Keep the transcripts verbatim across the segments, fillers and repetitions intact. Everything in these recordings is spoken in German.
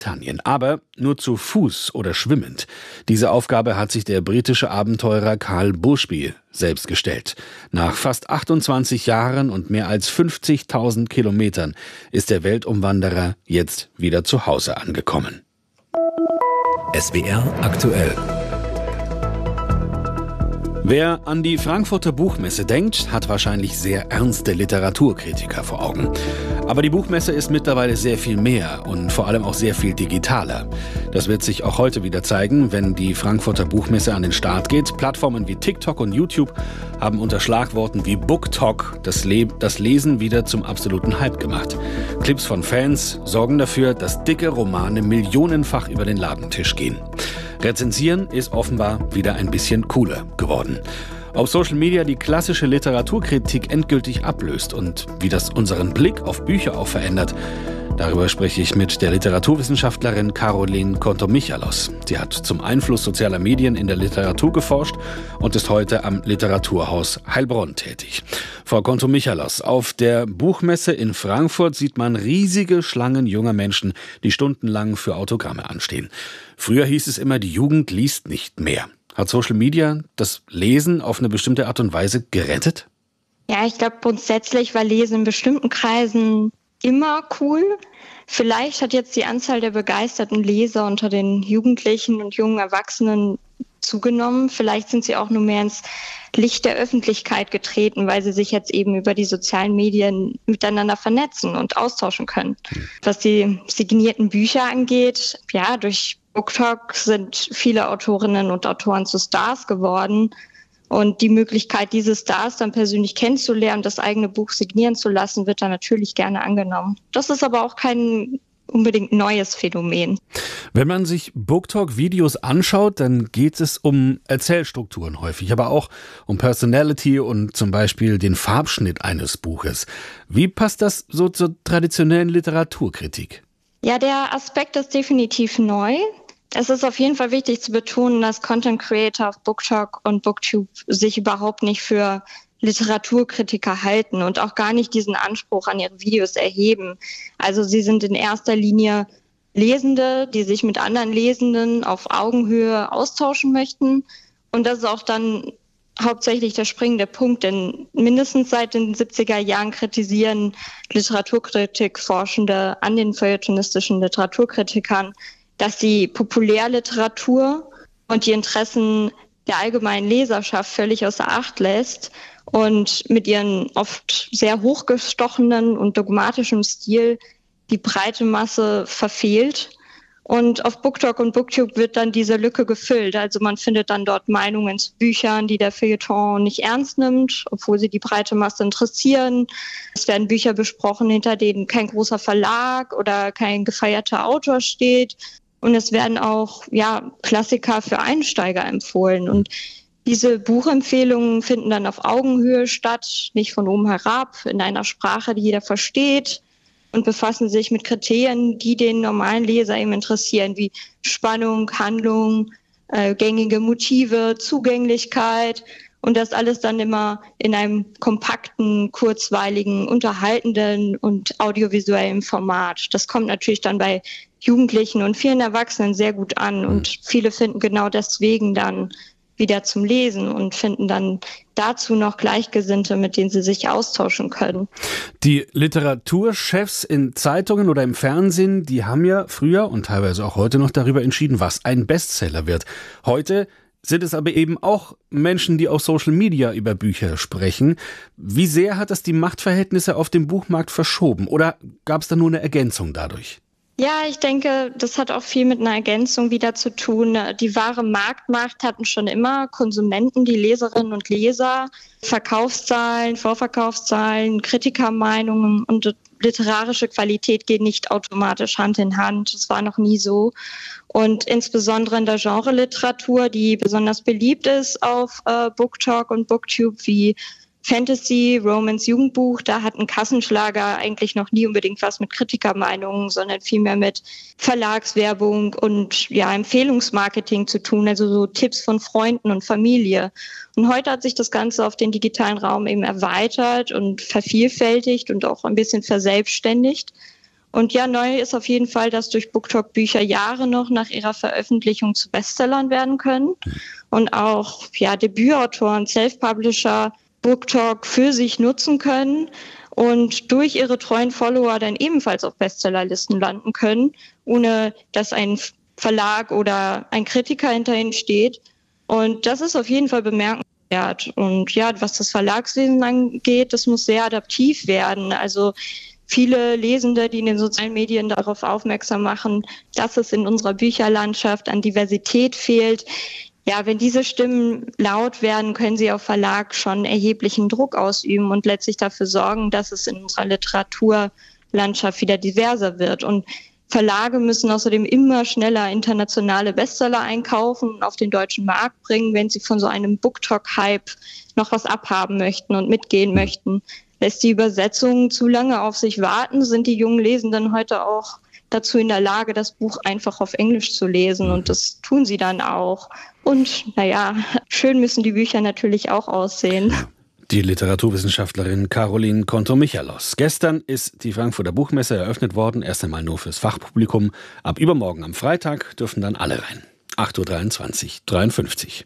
Großbritannien, aber nur zu Fuß oder schwimmend. Diese Aufgabe hat sich der britische Abenteurer Carl Bushby selbst gestellt. Nach fast achtundzwanzig Jahren und mehr als fünfzigtausend Kilometern ist der Weltumwanderer jetzt wieder zu Hause angekommen. S W R aktuell. Wer an die Frankfurter Buchmesse denkt, hat wahrscheinlich sehr ernste Literaturkritiker vor Augen. Aber die Buchmesse ist mittlerweile sehr viel mehr und vor allem auch sehr viel digitaler. Das wird sich auch heute wieder zeigen, wenn die Frankfurter Buchmesse an den Start geht. Plattformen wie TikTok und YouTube haben unter Schlagworten wie BookTok das, Le- das Lesen wieder zum absoluten Hype gemacht. Clips von Fans sorgen dafür, dass dicke Romane millionenfach über den Ladentisch gehen. Rezensieren ist offenbar wieder ein bisschen cooler geworden. Ob Social Media die klassische Literaturkritik endgültig ablöst und wie das unseren Blick auf Bücher auch verändert, darüber spreche ich mit der Literaturwissenschaftlerin Caroline Kontomichalos. Sie hat zum Einfluss sozialer Medien in der Literatur geforscht und ist heute am Literaturhaus Heilbronn tätig. Frau Kontomichalos, auf der Buchmesse in Frankfurt sieht man riesige Schlangen junger Menschen, die stundenlang für Autogramme anstehen. Früher hieß es immer, die Jugend liest nicht mehr. Hat Social Media das Lesen auf eine bestimmte Art und Weise gerettet? Ja, ich glaube grundsätzlich war Lesen in bestimmten Kreisen immer cool. Vielleicht hat jetzt die Anzahl der begeisterten Leser unter den Jugendlichen und jungen Erwachsenen zugenommen. Vielleicht sind sie auch nur mehr ins Licht der Öffentlichkeit getreten, weil sie sich jetzt eben über die sozialen Medien miteinander vernetzen und austauschen können. Was die signierten Bücher angeht, ja, durch BookTok sind viele Autorinnen und Autoren zu Stars geworden. Und die Möglichkeit, diese Stars dann persönlich kennenzulernen, das eigene Buch signieren zu lassen, wird dann natürlich gerne angenommen. Das ist aber auch kein unbedingt neues Phänomen. Wenn man sich BookTok-Videos anschaut, dann geht es um Erzählstrukturen häufig, aber auch um Personality und zum Beispiel den Farbschnitt eines Buches. Wie passt das so zur traditionellen Literaturkritik? Ja, der Aspekt ist definitiv neu. Es ist auf jeden Fall wichtig zu betonen, dass Content Creator auf BookTok und BookTube sich überhaupt nicht für Literaturkritiker halten und auch gar nicht diesen Anspruch an ihre Videos erheben. Also sie sind in erster Linie Lesende, die sich mit anderen Lesenden auf Augenhöhe austauschen möchten. Und das ist auch dann hauptsächlich der springende Punkt, denn mindestens seit den siebziger Jahren kritisieren Literaturkritikforschende an den feuilletonistischen Literaturkritikern, dass die Populärliteratur und die Interessen der allgemeinen Leserschaft völlig außer Acht lässt und mit ihren oft sehr hochgestochenen und dogmatischen Stil die breite Masse verfehlt. Und auf BookTok und BookTube wird dann diese Lücke gefüllt. Also man findet dann dort Meinungen zu Büchern, die der Feuilleton nicht ernst nimmt, obwohl sie die breite Masse interessieren. Es werden Bücher besprochen, hinter denen kein großer Verlag oder kein gefeierter Autor steht. Und es werden auch ja Klassiker für Einsteiger empfohlen. Und diese Buchempfehlungen finden dann auf Augenhöhe statt, nicht von oben herab, in einer Sprache, die jeder versteht, und befassen sich mit Kriterien, die den normalen Leser eben interessieren, wie Spannung, Handlung, äh, gängige Motive, Zugänglichkeit. Und das alles dann immer in einem kompakten, kurzweiligen, unterhaltenden und audiovisuellen Format. Das kommt natürlich dann bei Jugendlichen und vielen Erwachsenen sehr gut an. Und viele finden genau deswegen dann wieder zum Lesen und finden dann dazu noch Gleichgesinnte, mit denen sie sich austauschen können. Die Literaturchefs in Zeitungen oder im Fernsehen, die haben ja früher und teilweise auch heute noch darüber entschieden, was ein Bestseller wird. Heute sind es aber eben auch Menschen, die auf Social Media über Bücher sprechen. Wie sehr hat das die Machtverhältnisse auf dem Buchmarkt verschoben? Oder gab es da nur eine Ergänzung dadurch? Ja, ich denke, das hat auch viel mit einer Ergänzung wieder zu tun. Die wahre Marktmacht hatten schon immer Konsumenten, die Leserinnen und Leser, Verkaufszahlen, Vorverkaufszahlen, Kritikermeinungen und literarische Qualität gehen nicht automatisch Hand in Hand. Das war noch nie so. Und insbesondere in der Genre-Literatur, die besonders beliebt ist auf äh, BookTok und BookTube, wie Fantasy, Romance, Jugendbuch, da hat ein Kassenschlager eigentlich noch nie unbedingt was mit Kritikermeinungen, sondern vielmehr mit Verlagswerbung und ja Empfehlungsmarketing zu tun, also so Tipps von Freunden und Familie. Und heute hat sich das Ganze auf den digitalen Raum eben erweitert und vervielfältigt und auch ein bisschen verselbstständigt. Und ja, neu ist auf jeden Fall, dass durch BookTok Bücher Jahre noch nach ihrer Veröffentlichung zu Bestsellern werden können. Und auch ja, Debütautoren, Self-Publisher BookTok für sich nutzen können und durch ihre treuen Follower dann ebenfalls auf Bestsellerlisten landen können, ohne dass ein Verlag oder ein Kritiker hinter ihnen steht. Und das ist auf jeden Fall bemerkenswert. Und ja, was das Verlagswesen angeht, das muss sehr adaptiv werden. Also viele Lesende, die in den sozialen Medien darauf aufmerksam machen, dass es in unserer Bücherlandschaft an Diversität fehlt. Ja, wenn diese Stimmen laut werden, können sie auf Verlag schon erheblichen Druck ausüben und letztlich dafür sorgen, dass es in unserer Literaturlandschaft wieder diverser wird. Und Verlage müssen außerdem immer schneller internationale Bestseller einkaufen und auf den deutschen Markt bringen, wenn sie von so einem BookTok-Hype noch was abhaben möchten und mitgehen möchten. Lässt die Übersetzung zu lange auf sich warten, sind die jungen Lesenden heute auch dazu in der Lage, das Buch einfach auf Englisch zu lesen. Und das tun sie dann auch. Und naja, schön müssen die Bücher natürlich auch aussehen. Die Literaturwissenschaftlerin Caroline Konto-Michalos. Gestern ist die Frankfurter Buchmesse eröffnet worden, erst einmal nur fürs Fachpublikum. Ab übermorgen am Freitag dürfen dann alle rein. acht Uhr dreiundzwanzig, dreiundfünfzig.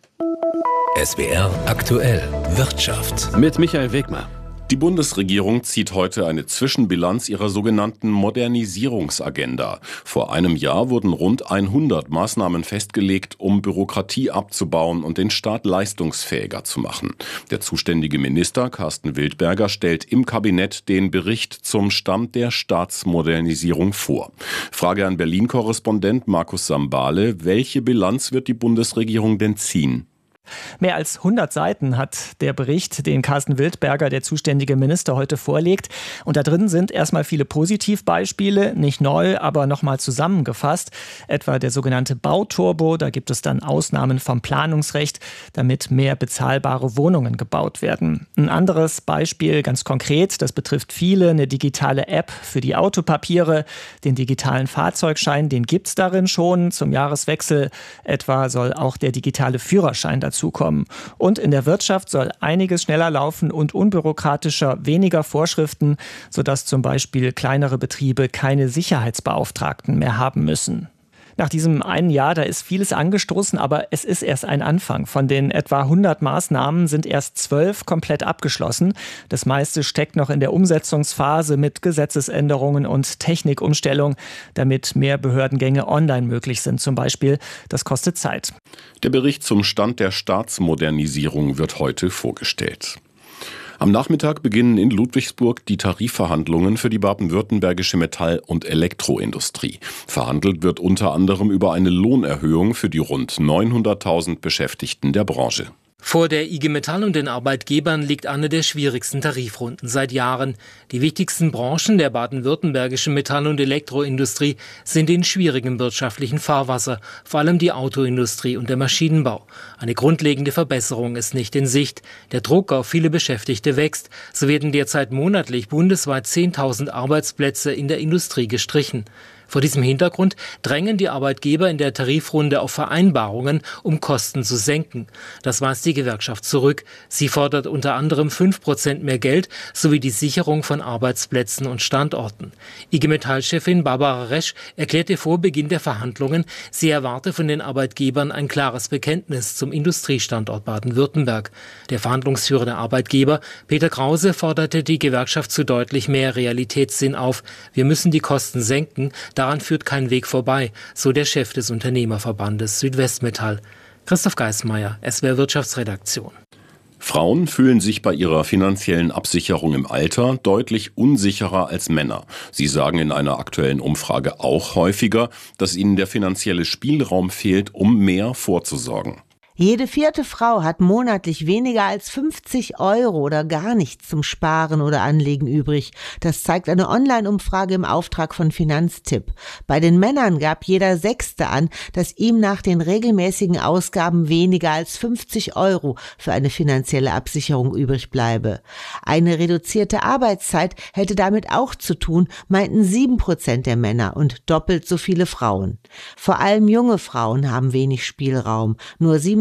S W R aktuell Wirtschaft. Mit Michael Wegmer. Die Bundesregierung zieht heute eine Zwischenbilanz ihrer sogenannten Modernisierungsagenda. Vor einem Jahr wurden rund hundert Maßnahmen festgelegt, um Bürokratie abzubauen und den Staat leistungsfähiger zu machen. Der zuständige Minister Carsten Wildberger stellt im Kabinett den Bericht zum Stand der Staatsmodernisierung vor. Frage an Berlin-Korrespondent Markus Sambale: Welche Bilanz wird die Bundesregierung denn ziehen? Mehr als hundert Seiten hat der Bericht, den Carsten Wildberger, der zuständige Minister, heute vorlegt. Und da drin sind erstmal viele Positivbeispiele, nicht neu, aber nochmal zusammengefasst. Etwa der sogenannte Bauturbo, da gibt es dann Ausnahmen vom Planungsrecht, damit mehr bezahlbare Wohnungen gebaut werden. Ein anderes Beispiel, ganz konkret, das betrifft viele, eine digitale App für die Autopapiere. Den digitalen Fahrzeugschein, den gibt es darin schon. Zum Jahreswechsel etwa soll auch der digitale Führerschein dazu zukommen. Und in der Wirtschaft soll einiges schneller laufen und unbürokratischer, weniger Vorschriften, sodass zum Beispiel kleinere Betriebe keine Sicherheitsbeauftragten mehr haben müssen. Nach diesem einen Jahr, da ist vieles angestoßen, aber es ist erst ein Anfang. Von den etwa hundert Maßnahmen sind erst zwölf komplett abgeschlossen. Das meiste steckt noch in der Umsetzungsphase mit Gesetzesänderungen und Technikumstellung, damit mehr Behördengänge online möglich sind zum Beispiel. Das kostet Zeit. Der Bericht zum Stand der Staatsmodernisierung wird heute vorgestellt. Am Nachmittag beginnen in Ludwigsburg die Tarifverhandlungen für die baden-württembergische Metall- und Elektroindustrie. Verhandelt wird unter anderem über eine Lohnerhöhung für die rund neunhunderttausend Beschäftigten der Branche. Vor der I G Metall und den Arbeitgebern liegt eine der schwierigsten Tarifrunden seit Jahren. Die wichtigsten Branchen der baden-württembergischen Metall- und Elektroindustrie sind in schwierigem wirtschaftlichen Fahrwasser, vor allem die Autoindustrie und der Maschinenbau. Eine grundlegende Verbesserung ist nicht in Sicht. Der Druck auf viele Beschäftigte wächst. So werden derzeit monatlich bundesweit zehntausend Arbeitsplätze in der Industrie gestrichen. Vor diesem Hintergrund drängen die Arbeitgeber in der Tarifrunde auf Vereinbarungen, um Kosten zu senken. Das weist die Gewerkschaft zurück. Sie fordert unter anderem fünf Prozent mehr Geld sowie die Sicherung von Arbeitsplätzen und Standorten. I G Metall-Chefin Barbara Resch erklärte vor Beginn der Verhandlungen, sie erwarte von den Arbeitgebern ein klares Bekenntnis zum Industriestandort Baden-Württemberg. Der Verhandlungsführer der Arbeitgeber, Peter Krause, forderte die Gewerkschaft zu deutlich mehr Realitätssinn auf. Wir müssen die Kosten senken. Daran führt kein Weg vorbei, so der Chef des Unternehmerverbandes Südwestmetall. Christoph Geismeier, S W R Wirtschaftsredaktion. Frauen fühlen sich bei ihrer finanziellen Absicherung im Alter deutlich unsicherer als Männer. Sie sagen in einer aktuellen Umfrage auch häufiger, dass ihnen der finanzielle Spielraum fehlt, um mehr vorzusorgen. Jede vierte Frau hat monatlich weniger als fünfzig Euro oder gar nichts zum Sparen oder Anlegen übrig. Das zeigt eine Online-Umfrage im Auftrag von Finanztipp. Bei den Männern gab jeder Sechste an, dass ihm nach den regelmäßigen Ausgaben weniger als fünfzig Euro für eine finanzielle Absicherung übrig bleibe. Eine reduzierte Arbeitszeit hätte damit auch zu tun, meinten sieben Prozent der Männer und doppelt so viele Frauen. Vor allem junge Frauen haben wenig Spielraum. Nur sieben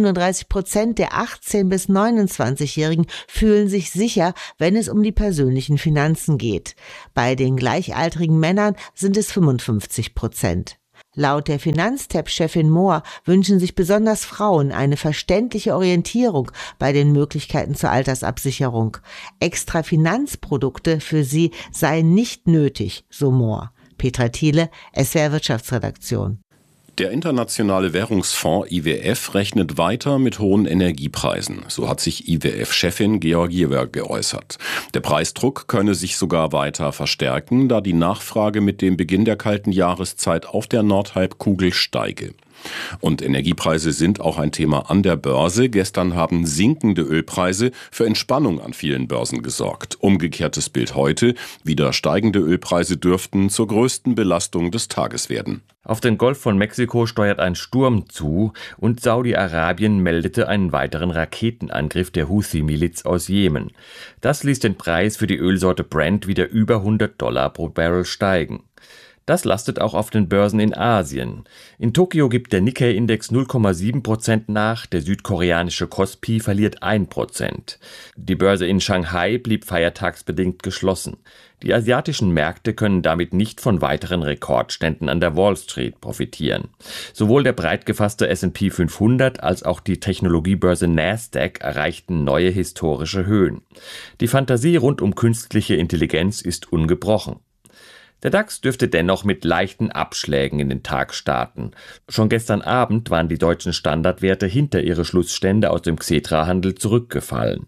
siebenunddreißig Prozent der achtzehn- bis neunundzwanzigjährigen fühlen sich sicher, wenn es um die persönlichen Finanzen geht. Bei den gleichaltrigen Männern sind es fünfundfünfzig Prozent. Laut der Finanztab-Chefin Mohr wünschen sich besonders Frauen eine verständliche Orientierung bei den Möglichkeiten zur Altersabsicherung. Extra Finanzprodukte für sie seien nicht nötig, so Mohr. Petra Thiele, S W R Wirtschaftsredaktion. Der Internationale Währungsfonds I W F rechnet weiter mit hohen Energiepreisen. So hat sich I W F-Chefin Georgieva geäußert. Der Preisdruck könne sich sogar weiter verstärken, da die Nachfrage mit dem Beginn der kalten Jahreszeit auf der Nordhalbkugel steige. Und Energiepreise sind auch ein Thema an der Börse. Gestern haben sinkende Ölpreise für Entspannung an vielen Börsen gesorgt. Umgekehrtes Bild heute. Wieder steigende Ölpreise dürften zur größten Belastung des Tages werden. Auf den Golf von Mexiko steuert ein Sturm zu und Saudi-Arabien meldete einen weiteren Raketenangriff der Houthi-Miliz aus Jemen. Das ließ den Preis für die Ölsorte Brent wieder über hundert Dollar pro Barrel steigen. Das lastet auch auf den Börsen in Asien. In Tokio gibt der Nikkei-Index null Komma sieben Prozent nach, der südkoreanische Kospi verliert ein Prozent. Die Börse in Shanghai blieb feiertagsbedingt geschlossen. Die asiatischen Märkte können damit nicht von weiteren Rekordständen an der Wall Street profitieren. Sowohl der breit gefasste S und P fünfhundert als auch die Technologiebörse Nasdaq erreichten neue historische Höhen. Die Fantasie rund um künstliche Intelligenz ist ungebrochen. Der DAX dürfte dennoch mit leichten Abschlägen in den Tag starten. Schon gestern Abend waren die deutschen Standardwerte hinter ihre Schlussstände aus dem Xetra-Handel zurückgefallen.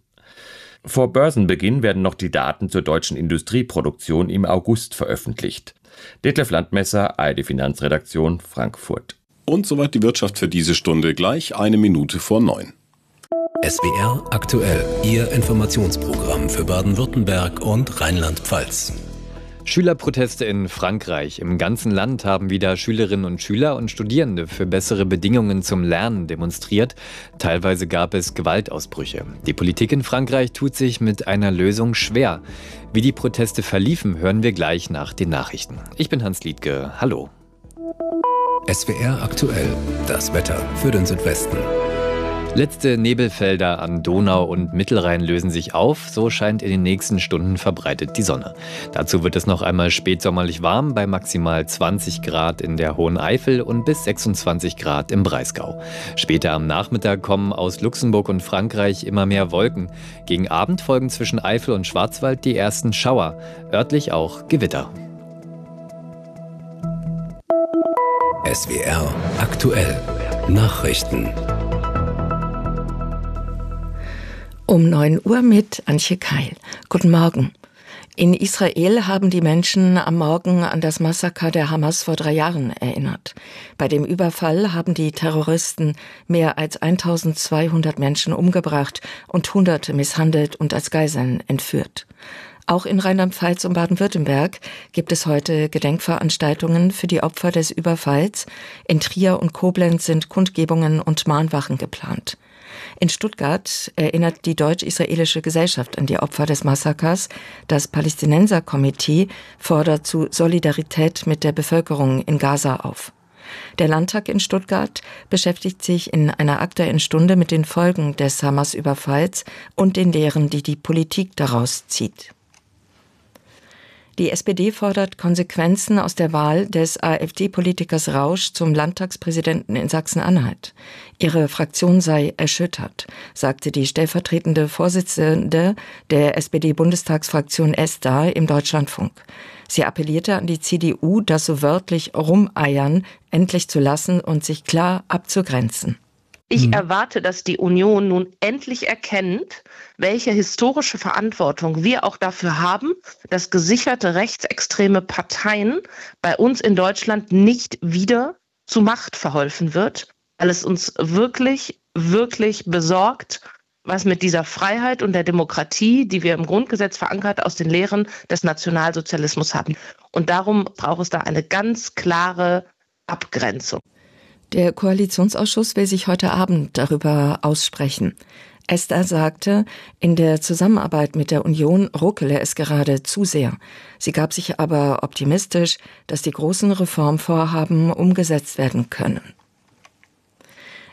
Vor Börsenbeginn werden noch die Daten zur deutschen Industrieproduktion im August veröffentlicht. Detlef Landmesser, A R D Finanzredaktion, Frankfurt. Und soweit die Wirtschaft für diese Stunde, gleich eine Minute vor neun. S W R aktuell, Ihr Informationsprogramm für Baden-Württemberg und Rheinland-Pfalz. Schülerproteste in Frankreich. Im ganzen Land haben wieder Schülerinnen und Schüler und Studierende für bessere Bedingungen zum Lernen demonstriert. Teilweise gab es Gewaltausbrüche. Die Politik in Frankreich tut sich mit einer Lösung schwer. Wie die Proteste verliefen, hören wir gleich nach den Nachrichten. Ich bin Hans Liedke. Hallo. S W R aktuell, das Wetter für den Südwesten. Letzte Nebelfelder an Donau und Mittelrhein lösen sich auf, so scheint in den nächsten Stunden verbreitet die Sonne. Dazu wird es noch einmal spätsommerlich warm bei maximal zwanzig Grad in der Hohen Eifel und bis sechsundzwanzig Grad im Breisgau. Später am Nachmittag kommen aus Luxemburg und Frankreich immer mehr Wolken. Gegen Abend folgen zwischen Eifel und Schwarzwald die ersten Schauer, örtlich auch Gewitter. S W R aktuell, Nachrichten. Um neun Uhr mit Antje Keil. Guten Morgen. In Israel haben die Menschen am Morgen an das Massaker der Hamas vor drei Jahren erinnert. Bei dem Überfall haben die Terroristen mehr als eintausendzweihundert Menschen umgebracht und Hunderte misshandelt und als Geiseln entführt. Auch in Rheinland-Pfalz und Baden-Württemberg gibt es heute Gedenkveranstaltungen für die Opfer des Überfalls. In Trier und Koblenz sind Kundgebungen und Mahnwachen geplant. In Stuttgart erinnert die Deutsch-Israelische Gesellschaft an die Opfer des Massakers. Das Palästinenserkomitee fordert zu Solidarität mit der Bevölkerung in Gaza auf. Der Landtag in Stuttgart beschäftigt sich in einer Aktuellen Stunde mit den Folgen des Hamas-Überfalls und den Lehren, die die Politik daraus zieht. Die S P D fordert Konsequenzen aus der Wahl des AfD-Politikers Rausch zum Landtagspräsidenten in Sachsen-Anhalt. Ihre Fraktion sei erschüttert, sagte die stellvertretende Vorsitzende der S P D-Bundestagsfraktion Esther im Deutschlandfunk. Sie appellierte an die C D U, das so wörtlich Rumeiern endlich zu lassen und sich klar abzugrenzen. Ich erwarte, dass die Union nun endlich erkennt, welche historische Verantwortung wir auch dafür haben, dass gesicherte rechtsextreme Parteien bei uns in Deutschland nicht wieder zu Macht verholfen wird, weil es uns wirklich, wirklich besorgt, was mit dieser Freiheit und der Demokratie, die wir im Grundgesetz verankert aus den Lehren des Nationalsozialismus haben. Und darum braucht es da eine ganz klare Abgrenzung. Der Koalitionsausschuss will sich heute Abend darüber aussprechen. Esther sagte, in der Zusammenarbeit mit der Union ruckele es gerade zu sehr. Sie gab sich aber optimistisch, dass die großen Reformvorhaben umgesetzt werden können.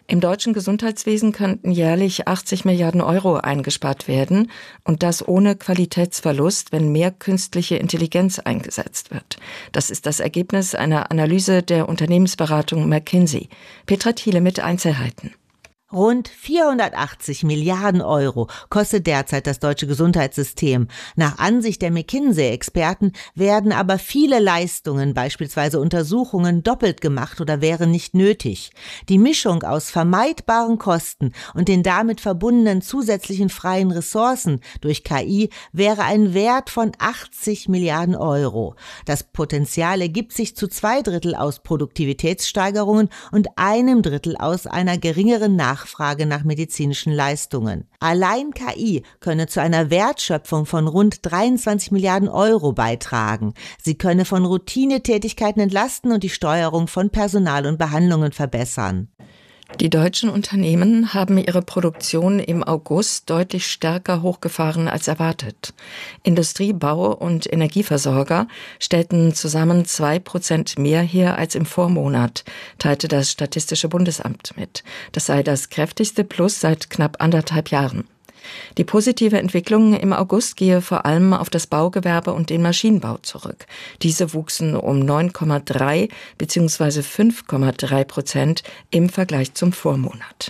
Im deutschen Gesundheitswesen könnten jährlich achtzig Milliarden Euro eingespart werden und das ohne Qualitätsverlust, wenn mehr künstliche Intelligenz eingesetzt wird. Das ist das Ergebnis einer Analyse der Unternehmensberatung McKinsey. Petra Thiele mit Einzelheiten. Rund vierhundertachtzig Milliarden Euro kostet derzeit das deutsche Gesundheitssystem. Nach Ansicht der McKinsey-Experten werden aber viele Leistungen, beispielsweise Untersuchungen, doppelt gemacht oder wären nicht nötig. Die Mischung aus vermeidbaren Kosten und den damit verbundenen zusätzlichen freien Ressourcen durch K I wäre ein Wert von achtzig Milliarden Euro. Das Potenzial ergibt sich zu zwei Drittel aus Produktivitätssteigerungen und einem Drittel aus einer geringeren Nachfrage. Nachfrage nach medizinischen Leistungen. Allein K I könne zu einer Wertschöpfung von rund dreiundzwanzig Milliarden Euro beitragen. Sie könne von Routinetätigkeiten entlasten und die Steuerung von Personal und Behandlungen verbessern. Die deutschen Unternehmen haben ihre Produktion im August deutlich stärker hochgefahren als erwartet. Industrie, Bau und Energieversorger stellten zusammen zwei Prozent mehr her als im Vormonat, teilte das Statistische Bundesamt mit. Das sei das kräftigste Plus seit knapp anderthalb Jahren. Die positive Entwicklung im August gehe vor allem auf das Baugewerbe und den Maschinenbau zurück. Diese wuchsen um neun Komma drei bzw. fünf Komma drei Prozent im Vergleich zum Vormonat.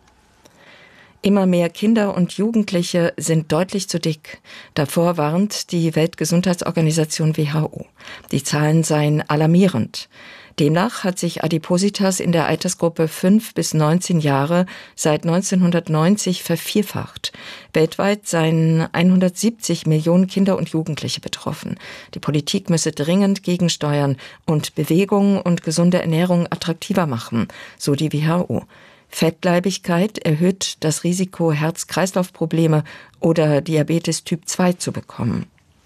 Immer mehr Kinder und Jugendliche sind deutlich zu dick. Davor warnt die Weltgesundheitsorganisation W H O. Die Zahlen seien alarmierend. Demnach hat sich Adipositas in der Altersgruppe fünf bis neunzehn Jahre seit neunzehnhundertneunzig vervierfacht. Weltweit seien hundertsiebzig Millionen Kinder und Jugendliche betroffen. Die Politik müsse dringend gegensteuern und Bewegung und gesunde Ernährung attraktiver machen, so die W H O. Fettleibigkeit erhöht das Risiko, Herz-Kreislauf-Probleme oder Diabetes Typ zwei zu bekommen.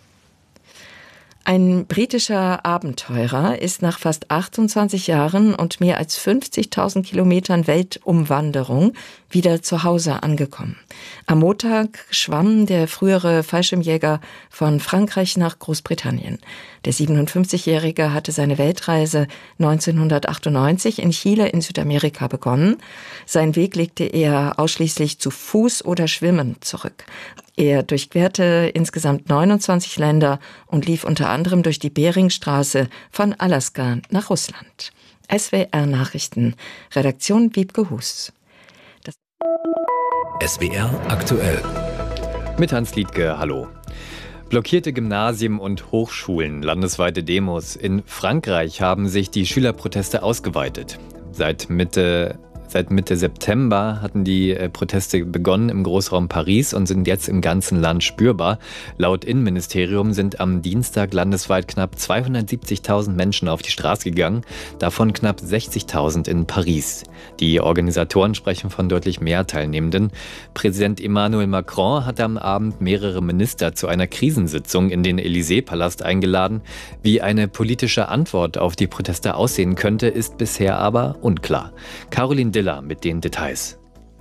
Ein britischer Abenteurer ist nach fast achtundzwanzig Jahren und mehr als fünfzigtausend Kilometern Weltumwanderung wieder zu Hause angekommen. Am Montag schwamm der frühere Fallschirmjäger von Frankreich nach Großbritannien. Der siebenundfünfzigjährige hatte seine Weltreise neunzehnhundertachtundneunzig in Chile in Südamerika begonnen. Sein Weg legte er ausschließlich zu Fuß oder Schwimmen zurück. Er durchquerte insgesamt neunundzwanzig Länder und lief unter anderem durch die Beringstraße von Alaska nach Russland. S W R Nachrichten, Redaktion Wiebke Hus. Das S W R aktuell. Mit Hans Liedke, hallo. Blockierte Gymnasien und Hochschulen, landesweite Demos. In Frankreich haben sich die Schülerproteste ausgeweitet. Seit Mitte Seit Mitte September hatten die Proteste begonnen im Großraum Paris und sind jetzt im ganzen Land spürbar. Laut Innenministerium sind am Dienstag landesweit knapp zweihundertsiebzigtausend Menschen auf die Straße gegangen, davon knapp sechzigtausend in Paris. Die Organisatoren sprechen von deutlich mehr Teilnehmenden. Präsident Emmanuel Macron hat am Abend mehrere Minister zu einer Krisensitzung in den Élysée-Palast eingeladen. Wie eine politische Antwort auf die Proteste aussehen könnte, ist bisher aber unklar. Caroline Diller mit den Details.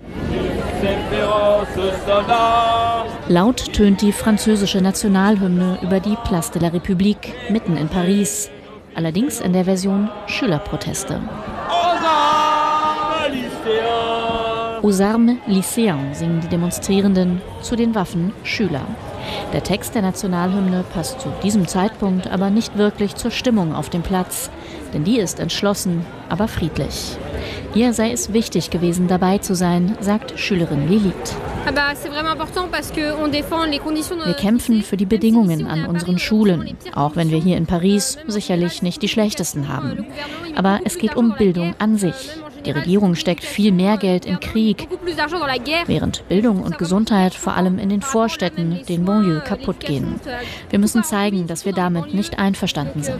Laut tönt die französische Nationalhymne über die Place de la République mitten in Paris. Allerdings in der Version Schülerproteste. Aux armes lycéens singen die Demonstrierenden, zu den Waffen Schüler. Der Text der Nationalhymne passt zu diesem Zeitpunkt aber nicht wirklich zur Stimmung auf dem Platz, denn die ist entschlossen, aber friedlich. Ihr sei es wichtig gewesen, dabei zu sein, sagt Schülerin Lilith. Wir kämpfen für die Bedingungen an unseren Schulen, auch wenn wir hier in Paris sicherlich nicht die schlechtesten haben. Aber es geht um Bildung an sich. Die Regierung steckt viel mehr Geld in Krieg, während Bildung und Gesundheit vor allem in den Vorstädten, den Banlieues, kaputt gehen. Wir müssen zeigen, dass wir damit nicht einverstanden sind.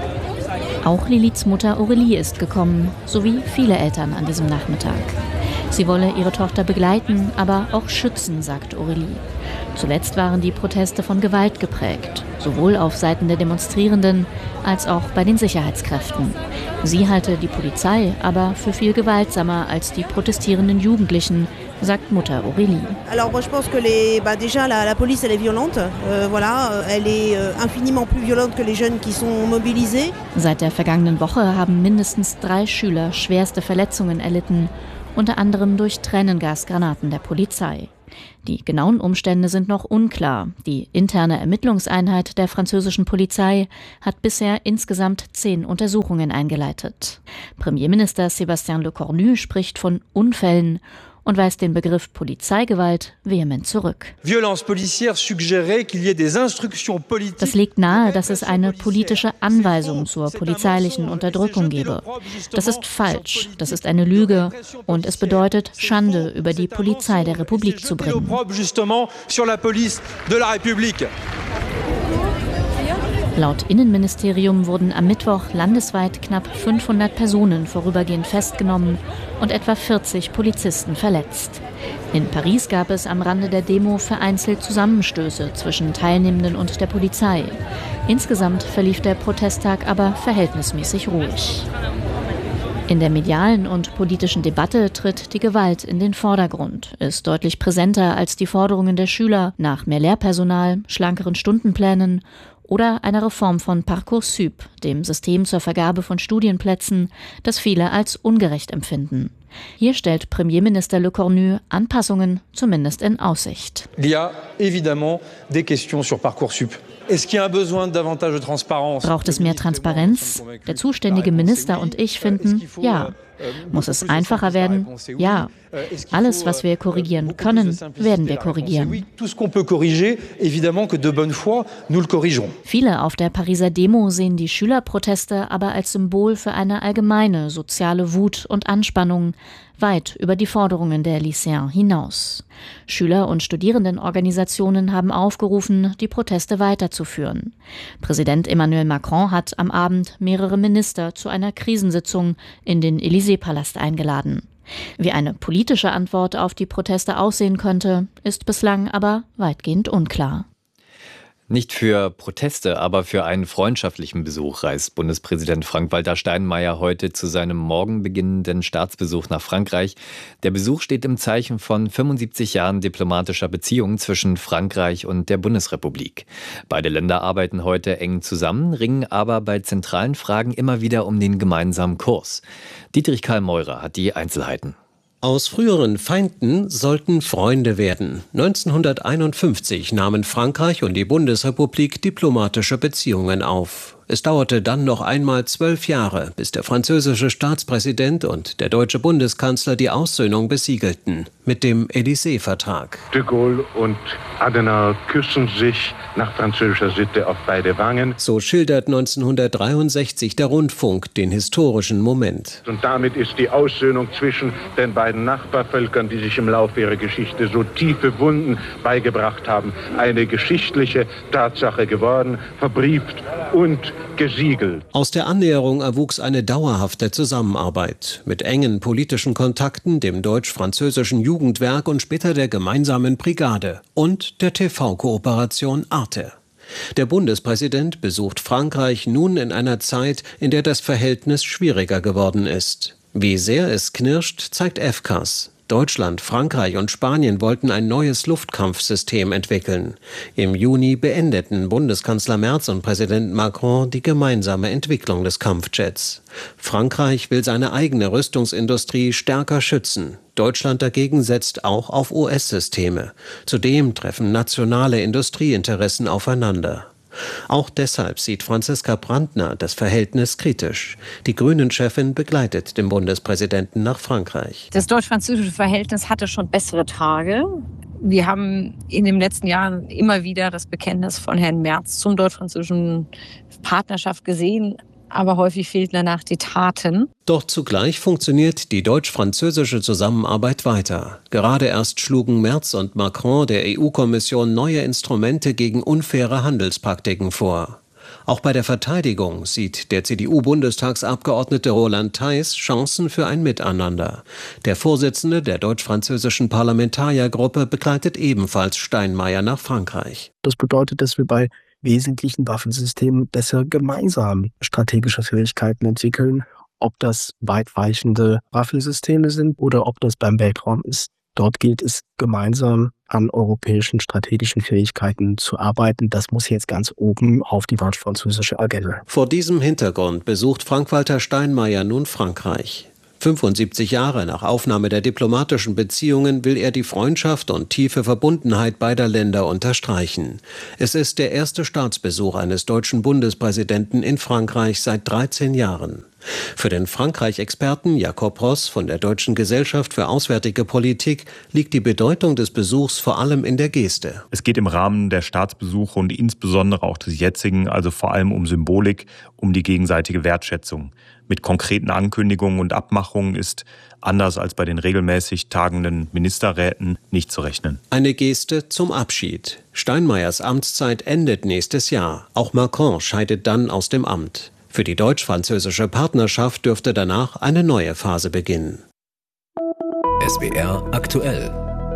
Auch Liliths Mutter Aurélie ist gekommen, sowie viele Eltern an diesem Nachmittag. Sie wolle ihre Tochter begleiten, aber auch schützen, sagt Aurélie. Zuletzt waren die Proteste von Gewalt geprägt, sowohl auf Seiten der Demonstrierenden als auch bei den Sicherheitskräften. Sie halte die Polizei aber für viel gewaltsamer als die protestierenden Jugendlichen, sagt Mutter Aurélie. Alors moi je pense que les bah déjà la, la police elle est violente, euh, voilà, elle est euh, infiniment plus violente que les jeunes qui sont mobilisés. Seit der vergangenen Woche haben mindestens drei Schüler schwerste Verletzungen erlitten, unter anderem durch Tränengasgranaten der Polizei. Die genauen Umstände sind noch unklar. Die interne Ermittlungseinheit der französischen Polizei hat bisher insgesamt zehn Untersuchungen eingeleitet. Premierminister Sébastien Lecornu spricht von Unfällen und weist den Begriff Polizeigewalt vehement zurück. Das legt nahe, dass es eine politische Anweisung zur polizeilichen Unterdrückung gebe. Das ist falsch, das ist eine Lüge und es bedeutet, Schande über die Polizei der Republik zu bringen. Laut Innenministerium wurden am Mittwoch landesweit knapp fünfhundert Personen vorübergehend festgenommen und etwa vierzig Polizisten verletzt. In Paris gab es am Rande der Demo vereinzelt Zusammenstöße zwischen Teilnehmenden und der Polizei. Insgesamt verlief der Protesttag aber verhältnismäßig ruhig. In der medialen und politischen Debatte tritt die Gewalt in den Vordergrund, ist deutlich präsenter als die Forderungen der Schüler nach mehr Lehrpersonal, schlankeren Stundenplänen oder einer Reform von Parcoursup, dem System zur Vergabe von Studienplätzen, das viele als ungerecht empfinden. Hier stellt Premierminister Lecornu Anpassungen zumindest in Aussicht. Il y a évidemment des questions sur Parcoursup. Braucht es mehr Transparenz? Der zuständige Minister und ich finden, ja. Muss es einfacher werden? Ja. Alles, was wir korrigieren können, werden wir korrigieren. Viele auf der Pariser Demo sehen die Schülerproteste aber als Symbol für eine allgemeine soziale Wut und Anspannung, weit über die Forderungen der Lycéens hinaus. Schüler- und Studierendenorganisationen haben aufgerufen, die Proteste weiterzuführen. Präsident Emmanuel Macron hat am Abend mehrere Minister zu einer Krisensitzung in den Élysée-Palast eingeladen. Wie eine politische Antwort auf die Proteste aussehen könnte, ist bislang aber weitgehend unklar. Nicht für Proteste, aber für einen freundschaftlichen Besuch reist Bundespräsident Frank-Walter Steinmeier heute zu seinem morgen beginnenden Staatsbesuch nach Frankreich. Der Besuch steht im Zeichen von fünfundsiebzig Jahren diplomatischer Beziehungen zwischen Frankreich und der Bundesrepublik. Beide Länder arbeiten heute eng zusammen, ringen aber bei zentralen Fragen immer wieder um den gemeinsamen Kurs. Dietrich Karl Meurer hat die Einzelheiten. Aus früheren Feinden sollten Freunde werden. neunzehnhunderteinundfünfzig nahmen Frankreich und die Bundesrepublik diplomatische Beziehungen auf. Es dauerte dann noch einmal zwölf Jahre, bis der französische Staatspräsident und der deutsche Bundeskanzler die Aussöhnung besiegelten mit dem Élysée-Vertrag. De Gaulle und Adenauer küssen sich nach französischer Sitte auf beide Wangen. So schildert neunzehnhundertdreiundsechzig der Rundfunk den historischen Moment. Und damit ist die Aussöhnung zwischen den beiden Nachbarvölkern, die sich im Laufe ihrer Geschichte so tiefe Wunden beigebracht haben, eine geschichtliche Tatsache geworden, verbrieft und gesiegelt. Aus der Annäherung erwuchs eine dauerhafte Zusammenarbeit mit engen politischen Kontakten, dem deutsch-französischen Jugendwerk und später der gemeinsamen Brigade und der T V-Kooperation Arte. Der Bundespräsident besucht Frankreich nun in einer Zeit, in der das Verhältnis schwieriger geworden ist. Wie sehr es knirscht, zeigt F C A S. Deutschland, Frankreich und Spanien wollten ein neues Luftkampfsystem entwickeln. Im Juni beendeten Bundeskanzler Merz und Präsident Macron die gemeinsame Entwicklung des Kampfjets. Frankreich will seine eigene Rüstungsindustrie stärker schützen. Deutschland dagegen setzt auch auf U S-Systeme. Zudem treffen nationale Industrieinteressen aufeinander. Auch deshalb sieht Franziska Brandner das Verhältnis kritisch. Die Grünen-Chefin begleitet den Bundespräsidenten nach Frankreich. Das deutsch-französische Verhältnis hatte schon bessere Tage. Wir haben in den letzten Jahren immer wieder das Bekenntnis von Herrn Merz zum deutsch-französischen Partnerschaft gesehen. Aber häufig fehlen danach die Taten. Doch zugleich funktioniert die deutsch-französische Zusammenarbeit weiter. Gerade erst schlugen Merz und Macron der E U-Kommission neue Instrumente gegen unfaire Handelspraktiken vor. Auch bei der Verteidigung sieht der C D U-Bundestagsabgeordnete Roland Theis Chancen für ein Miteinander. Der Vorsitzende der deutsch-französischen Parlamentariergruppe begleitet ebenfalls Steinmeier nach Frankreich. Das bedeutet, dass wir bei wesentlichen Waffensystemen besser gemeinsam strategische Fähigkeiten entwickeln. Ob das weitreichende Waffensysteme sind oder ob das beim Weltraum ist. Dort gilt es, gemeinsam an europäischen strategischen Fähigkeiten zu arbeiten. Das muss jetzt ganz oben auf die deutsch-französische Agenda. Vor diesem Hintergrund besucht Frank-Walter Steinmeier nun Frankreich. fünfundsiebzig Jahre nach Aufnahme der diplomatischen Beziehungen will er die Freundschaft und tiefe Verbundenheit beider Länder unterstreichen. Es ist der erste Staatsbesuch eines deutschen Bundespräsidenten in Frankreich seit dreizehn Jahren. Für den Frankreich-Experten Jakob Ross von der Deutschen Gesellschaft für Auswärtige Politik liegt die Bedeutung des Besuchs vor allem in der Geste. Es geht im Rahmen der Staatsbesuche und insbesondere auch des jetzigen, also vor allem um Symbolik, um die gegenseitige Wertschätzung. Mit konkreten Ankündigungen und Abmachungen ist, anders als bei den regelmäßig tagenden Ministerräten, nicht zu rechnen. Eine Geste zum Abschied. Steinmeiers Amtszeit endet nächstes Jahr. Auch Macron scheidet dann aus dem Amt. Für die deutsch-französische Partnerschaft dürfte danach eine neue Phase beginnen. S W R aktuell.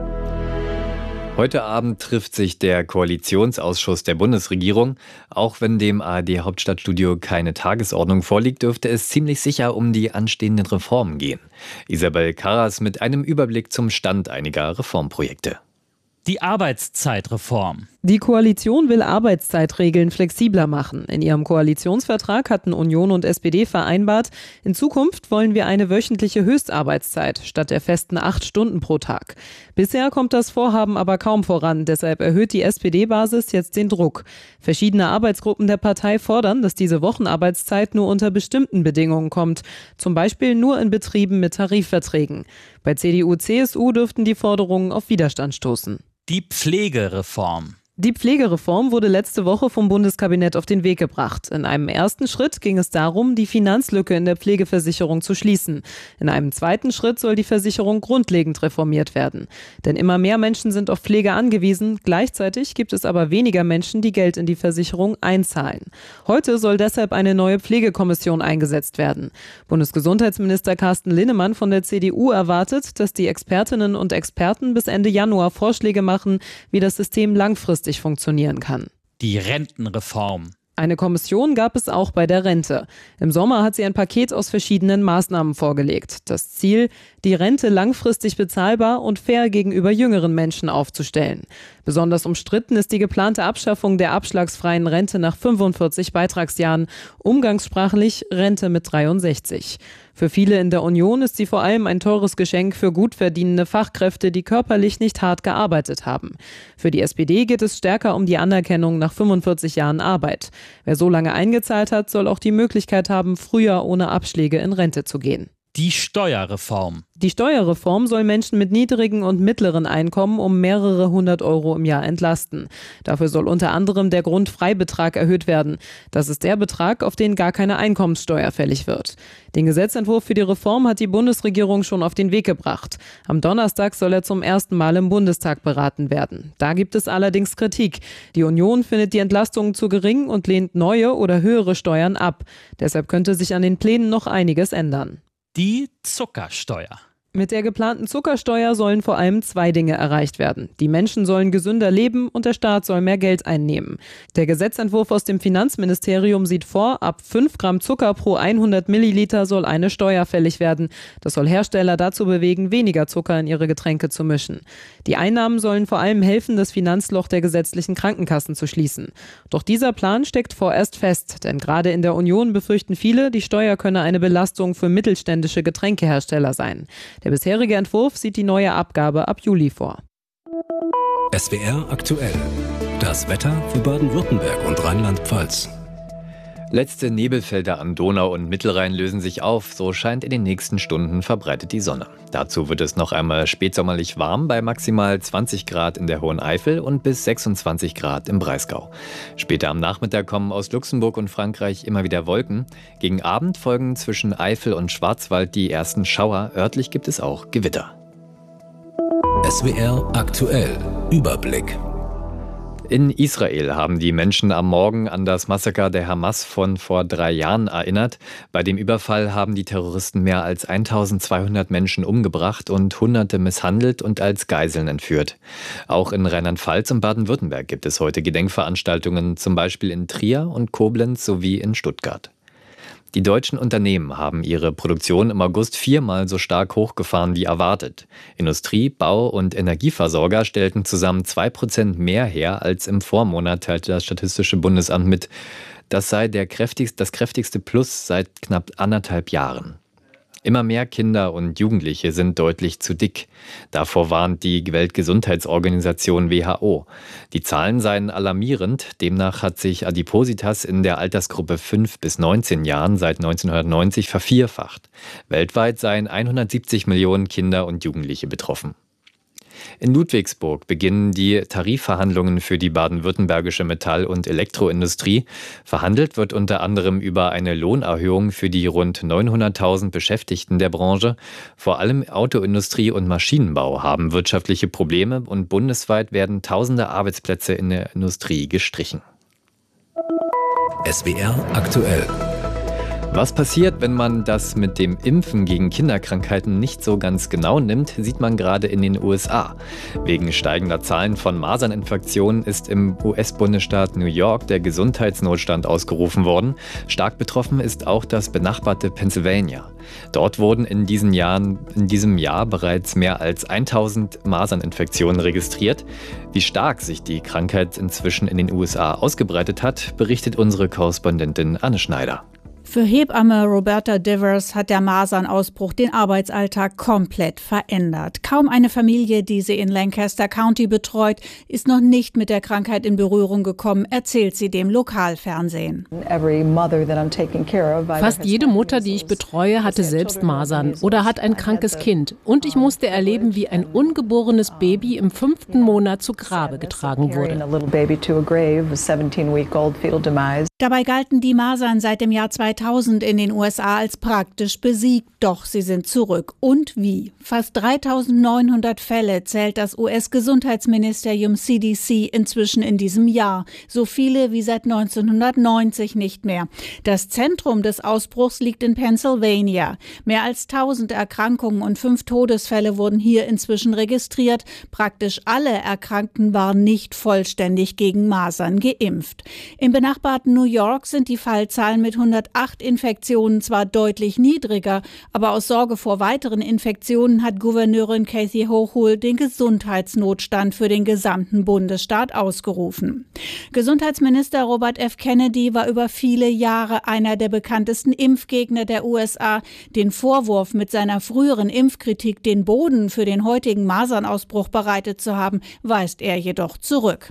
Heute Abend trifft sich der Koalitionsausschuss der Bundesregierung. Auch wenn dem A R D-Hauptstadtstudio keine Tagesordnung vorliegt, dürfte es ziemlich sicher um die anstehenden Reformen gehen. Isabel Karras mit einem Überblick zum Stand einiger Reformprojekte. Die Arbeitszeitreform. Die Koalition will Arbeitszeitregeln flexibler machen. In ihrem Koalitionsvertrag hatten Union und S P D vereinbart, in Zukunft wollen wir eine wöchentliche Höchstarbeitszeit statt der festen acht Stunden pro Tag. Bisher kommt das Vorhaben aber kaum voran, deshalb erhöht die S P D-Basis jetzt den Druck. Verschiedene Arbeitsgruppen der Partei fordern, dass diese Wochenarbeitszeit nur unter bestimmten Bedingungen kommt, zum Beispiel nur in Betrieben mit Tarifverträgen. Bei C D U, C S U dürften die Forderungen auf Widerstand stoßen. Die Pflegereform. Die Pflegereform wurde letzte Woche vom Bundeskabinett auf den Weg gebracht. In einem ersten Schritt ging es darum, die Finanzlücke in der Pflegeversicherung zu schließen. In einem zweiten Schritt soll die Versicherung grundlegend reformiert werden. Denn immer mehr Menschen sind auf Pflege angewiesen. Gleichzeitig gibt es aber weniger Menschen, die Geld in die Versicherung einzahlen. Heute soll deshalb eine neue Pflegekommission eingesetzt werden. Bundesgesundheitsminister Carsten Linnemann von der C D U erwartet, dass die Expertinnen und Experten bis Ende Januar Vorschläge machen, wie das System langfristig funktionieren kann. Die Rentenreform. Eine Kommission gab es auch bei der Rente. Im Sommer hat sie ein Paket aus verschiedenen Maßnahmen vorgelegt. Das Ziel, die Rente langfristig bezahlbar und fair gegenüber jüngeren Menschen aufzustellen. Besonders umstritten ist die geplante Abschaffung der abschlagsfreien Rente nach fünfundvierzig Beitragsjahren, umgangssprachlich Rente mit dreiundsechzig. Für viele in der Union ist sie vor allem ein teures Geschenk für gut verdienende Fachkräfte, die körperlich nicht hart gearbeitet haben. Für die S P D geht es stärker um die Anerkennung nach fünfundvierzig Jahren Arbeit. Wer so lange eingezahlt hat, soll auch die Möglichkeit haben, früher ohne Abschläge in Rente zu gehen. Die Steuerreform. Die Steuerreform soll Menschen mit niedrigen und mittleren Einkommen um mehrere hundert Euro im Jahr entlasten. Dafür soll unter anderem der Grundfreibetrag erhöht werden. Das ist der Betrag, auf den gar keine Einkommenssteuer fällig wird. Den Gesetzentwurf für die Reform hat die Bundesregierung schon auf den Weg gebracht. Am Donnerstag soll er zum ersten Mal im Bundestag beraten werden. Da gibt es allerdings Kritik. Die Union findet die Entlastungen zu gering und lehnt neue oder höhere Steuern ab. Deshalb könnte sich an den Plänen noch einiges ändern. Die Zuckersteuer. Mit der geplanten Zuckersteuer sollen vor allem zwei Dinge erreicht werden. Die Menschen sollen gesünder leben und der Staat soll mehr Geld einnehmen. Der Gesetzentwurf aus dem Finanzministerium sieht vor, ab fünf Gramm Zucker pro hundert Milliliter soll eine Steuer fällig werden. Das soll Hersteller dazu bewegen, weniger Zucker in ihre Getränke zu mischen. Die Einnahmen sollen vor allem helfen, das Finanzloch der gesetzlichen Krankenkassen zu schließen. Doch dieser Plan steckt vorerst fest, denn gerade in der Union befürchten viele, die Steuer könne eine Belastung für mittelständische Getränkehersteller sein. Der bisherige Entwurf sieht die neue Abgabe ab Juli vor. S W R aktuell. Das Wetter für Baden-Württemberg und Rheinland-Pfalz. Letzte Nebelfelder am Donau- und Mittelrhein lösen sich auf. So scheint in den nächsten Stunden verbreitet die Sonne. Dazu wird es noch einmal spätsommerlich warm bei maximal zwanzig Grad in der Hohen Eifel und bis sechsundzwanzig Grad im Breisgau. Später am Nachmittag kommen aus Luxemburg und Frankreich immer wieder Wolken. Gegen Abend folgen zwischen Eifel und Schwarzwald die ersten Schauer. Örtlich gibt es auch Gewitter. S W R aktuell. Überblick. In Israel haben die Menschen am Morgen an das Massaker der Hamas von vor drei Jahren erinnert. Bei dem Überfall haben die Terroristen mehr als eintausendzweihundert Menschen umgebracht und Hunderte misshandelt und als Geiseln entführt. Auch in Rheinland-Pfalz und Baden-Württemberg gibt es heute Gedenkveranstaltungen, zum Beispiel in Trier und Koblenz sowie in Stuttgart. Die deutschen Unternehmen haben ihre Produktion im August viermal so stark hochgefahren wie erwartet. Industrie-, Bau- und Energieversorger stellten zusammen zwei Prozent mehr her als im Vormonat, teilte das Statistische Bundesamt mit. Das sei der kräftigst, das kräftigste Plus seit knapp anderthalb Jahren. Immer mehr Kinder und Jugendliche sind deutlich zu dick. Davor warnt die Weltgesundheitsorganisation W H O. Die Zahlen seien alarmierend. Demnach hat sich Adipositas in der Altersgruppe fünf bis neunzehn Jahren seit neunzehnhundertneunzig vervierfacht. Weltweit seien hundertsiebzig Millionen Kinder und Jugendliche betroffen. In Ludwigsburg beginnen die Tarifverhandlungen für die baden-württembergische Metall- und Elektroindustrie. Verhandelt wird unter anderem über eine Lohnerhöhung für die rund neunhunderttausend Beschäftigten der Branche. Vor allem Autoindustrie und Maschinenbau haben wirtschaftliche Probleme und bundesweit werden tausende Arbeitsplätze in der Industrie gestrichen. S W R aktuell. Was passiert, wenn man das mit dem Impfen gegen Kinderkrankheiten nicht so ganz genau nimmt, sieht man gerade in den U S A. Wegen steigender Zahlen von Maserninfektionen ist im U S-Bundesstaat New York der Gesundheitsnotstand ausgerufen worden. Stark betroffen ist auch das benachbarte Pennsylvania. Dort wurden in diesen Jahren, in diesem Jahr bereits mehr als tausend Maserninfektionen registriert. Wie stark sich die Krankheit inzwischen in den U S A ausgebreitet hat, berichtet unsere Korrespondentin Anne Schneider. Für Hebamme Roberta Divers hat der Masernausbruch den Arbeitsalltag komplett verändert. Kaum eine Familie, die sie in Lancaster County betreut, ist noch nicht mit der Krankheit in Berührung gekommen, erzählt sie dem Lokalfernsehen. Fast jede Mutter, die ich betreue, hatte selbst Masern oder hat ein krankes Kind. Und ich musste erleben, wie ein ungeborenes Baby im fünften Monat zu Grabe getragen wurde. Dabei galten die Masern seit dem Jahr zweitausend in den U S A als praktisch besiegt, doch sie sind zurück. Und wie? Fast dreitausendneunhundert Fälle zählt das U S-Gesundheitsministerium C D C inzwischen in diesem Jahr. So viele wie seit neunzehnhundertneunzig nicht mehr. Das Zentrum des Ausbruchs liegt in Pennsylvania. Mehr als tausend Erkrankungen und fünf Todesfälle wurden hier inzwischen registriert. Praktisch alle Erkrankten waren nicht vollständig gegen Masern geimpft. Im benachbarten New York sind die Fallzahlen mit hundertacht Infektionen zwar deutlich niedriger, aber aus Sorge vor weiteren Infektionen hat Gouverneurin Kathy Hochul den Gesundheitsnotstand für den gesamten Bundesstaat ausgerufen. Gesundheitsminister Robert F. Kennedy war über viele Jahre einer der bekanntesten Impfgegner der U S A. Den Vorwurf, mit seiner früheren Impfkritik den Boden für den heutigen Masernausbruch bereitet zu haben, weist er jedoch zurück.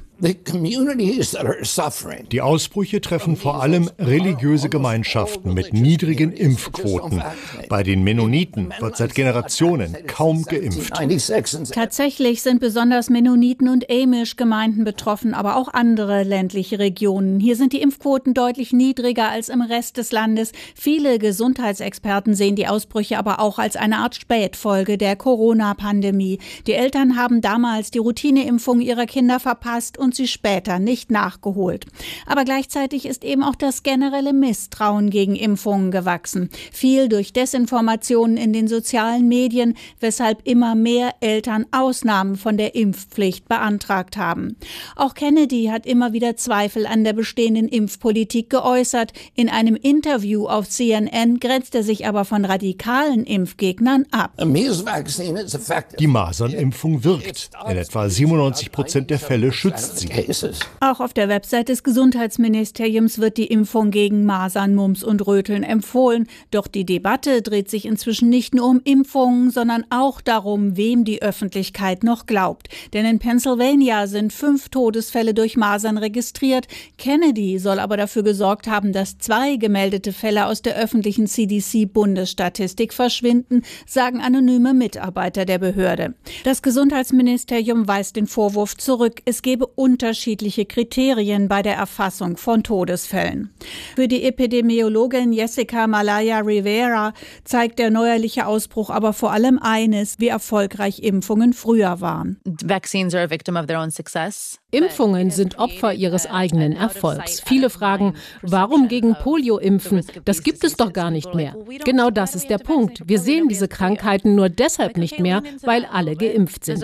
Die Ausbrüche treffen vor allem religiöse Gemeinschaften mit niedrigen Impfquoten. Bei den Mennoniten wird seit Generationen kaum geimpft. Tatsächlich sind besonders Mennoniten und Amish-Gemeinden betroffen, aber auch andere ländliche Regionen. Hier sind die Impfquoten deutlich niedriger als im Rest des Landes. Viele Gesundheitsexperten sehen die Ausbrüche aber auch als eine Art Spätfolge der Corona-Pandemie. Die Eltern haben damals die Routineimpfung ihrer Kinder verpasst und sie später nicht nachgeholt. Aber gleichzeitig ist eben auch das generelle Misstrauen gegen Impfungen gewachsen. Viel durch Desinformationen in den sozialen Medien, weshalb immer mehr Eltern Ausnahmen von der Impfpflicht beantragt haben. Auch Kennedy hat immer wieder Zweifel an der bestehenden Impfpolitik geäußert. In einem Interview auf C N N grenzt er sich aber von radikalen Impfgegnern ab. Die Masernimpfung wirkt. In etwa siebenundneunzig Prozent der Fälle schützt sie. Auch auf der Website des Gesundheitsministeriums wird die Impfung gegen Masern, Mumps und Röteln empfohlen. Doch die Debatte dreht sich inzwischen nicht nur um Impfungen, sondern auch darum, wem die Öffentlichkeit noch glaubt. Denn in Pennsylvania sind fünf Todesfälle durch Masern registriert. Kennedy soll aber dafür gesorgt haben, dass zwei gemeldete Fälle aus der öffentlichen C D C-Bundesstatistik verschwinden, sagen anonyme Mitarbeiter der Behörde. Das Gesundheitsministerium weist den Vorwurf zurück, es gebe unterschiedliche Kriterien bei der Erfassung von Todesfällen. Für die Epidemiologin Jessica Malaya Rivera zeigt der neuerliche Ausbruch aber vor allem eines, wie erfolgreich Impfungen früher waren. Vaccines are a victim of their own success. Impfungen sind Opfer ihres eigenen Erfolgs. Viele fragen, warum gegen Polio impfen? Das gibt es doch gar nicht mehr. Genau das ist der Punkt. Wir sehen diese Krankheiten nur deshalb nicht mehr, weil alle geimpft sind.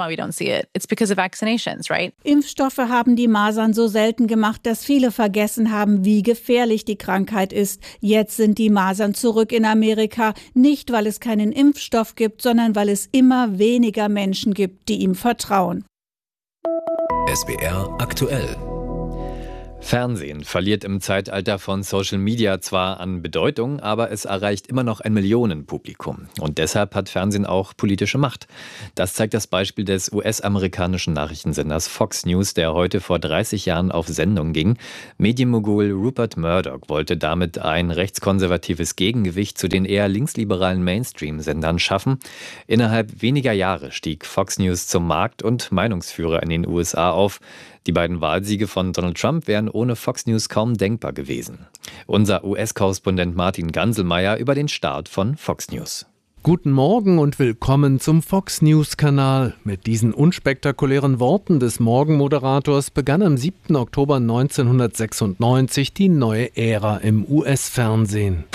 Impfstoffe haben die Masern so selten gemacht, dass viele vergessen haben, wie gefährlich die Krankheit ist. Jetzt sind die Masern zurück in Amerika, nicht weil es keinen Impfstoff gibt, sondern weil es immer weniger Menschen gibt, die ihm vertrauen. S W R aktuell. Fernsehen verliert im Zeitalter von Social Media zwar an Bedeutung, aber es erreicht immer noch ein Millionenpublikum. Und deshalb hat Fernsehen auch politische Macht. Das zeigt das Beispiel des U S-amerikanischen Nachrichtensenders Fox News, der heute vor dreißig Jahren auf Sendung ging. Medienmogul Rupert Murdoch wollte damit ein rechtskonservatives Gegengewicht zu den eher linksliberalen Mainstream-Sendern schaffen. Innerhalb weniger Jahre stieg Fox News zum Markt- und Meinungsführer in den U S A auf. Die beiden Wahlsiege von Donald Trump wären ohne Fox News kaum denkbar gewesen. Unser U S-Korrespondent Martin Ganselmeier über den Start von Fox News. Guten Morgen und willkommen zum Fox News-Kanal. Mit diesen unspektakulären Worten des Morgenmoderators begann am siebten Oktober neunzehnhundertsechsundneunzig die neue Ära im U S-Fernsehen.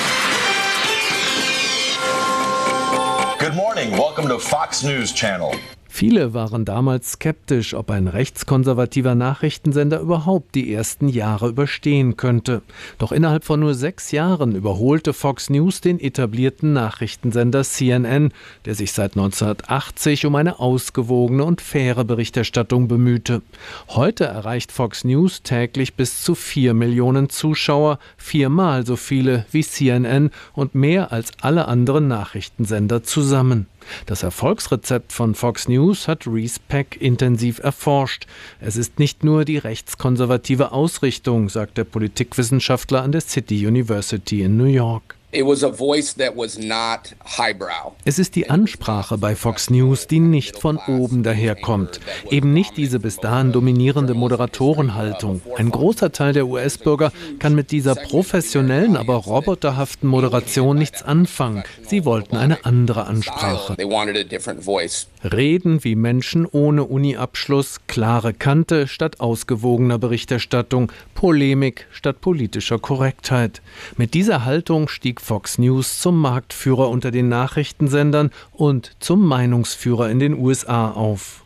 Good morning, welcome to Fox News Channel. Viele waren damals skeptisch, ob ein rechtskonservativer Nachrichtensender überhaupt die ersten Jahre überstehen könnte. Doch innerhalb von nur sechs Jahren überholte Fox News den etablierten Nachrichtensender C N N, der sich seit neunzehnhundertachtzig um eine ausgewogene und faire Berichterstattung bemühte. Heute erreicht Fox News täglich bis zu vier Millionen Zuschauer, viermal so viele wie C N N und mehr als alle anderen Nachrichtensender zusammen. Das Erfolgsrezept von Fox News hat Reese Peck intensiv erforscht. Es ist nicht nur die rechtskonservative Ausrichtung, sagt der Politikwissenschaftler an der City University in New York. Es ist die Ansprache bei Fox News, die nicht von oben daherkommt. Eben nicht diese bis dahin dominierende Moderatorenhaltung. Ein großer Teil der U S-Bürger kann mit dieser professionellen, aber roboterhaften Moderation nichts anfangen. Sie wollten eine andere Ansprache. Reden wie Menschen ohne Uni-Abschluss, klare Kante statt ausgewogener Berichterstattung, Polemik statt politischer Korrektheit. Mit dieser Haltung stieg Fox News zum Marktführer unter den Nachrichtensendern und zum Meinungsführer in den U S A auf.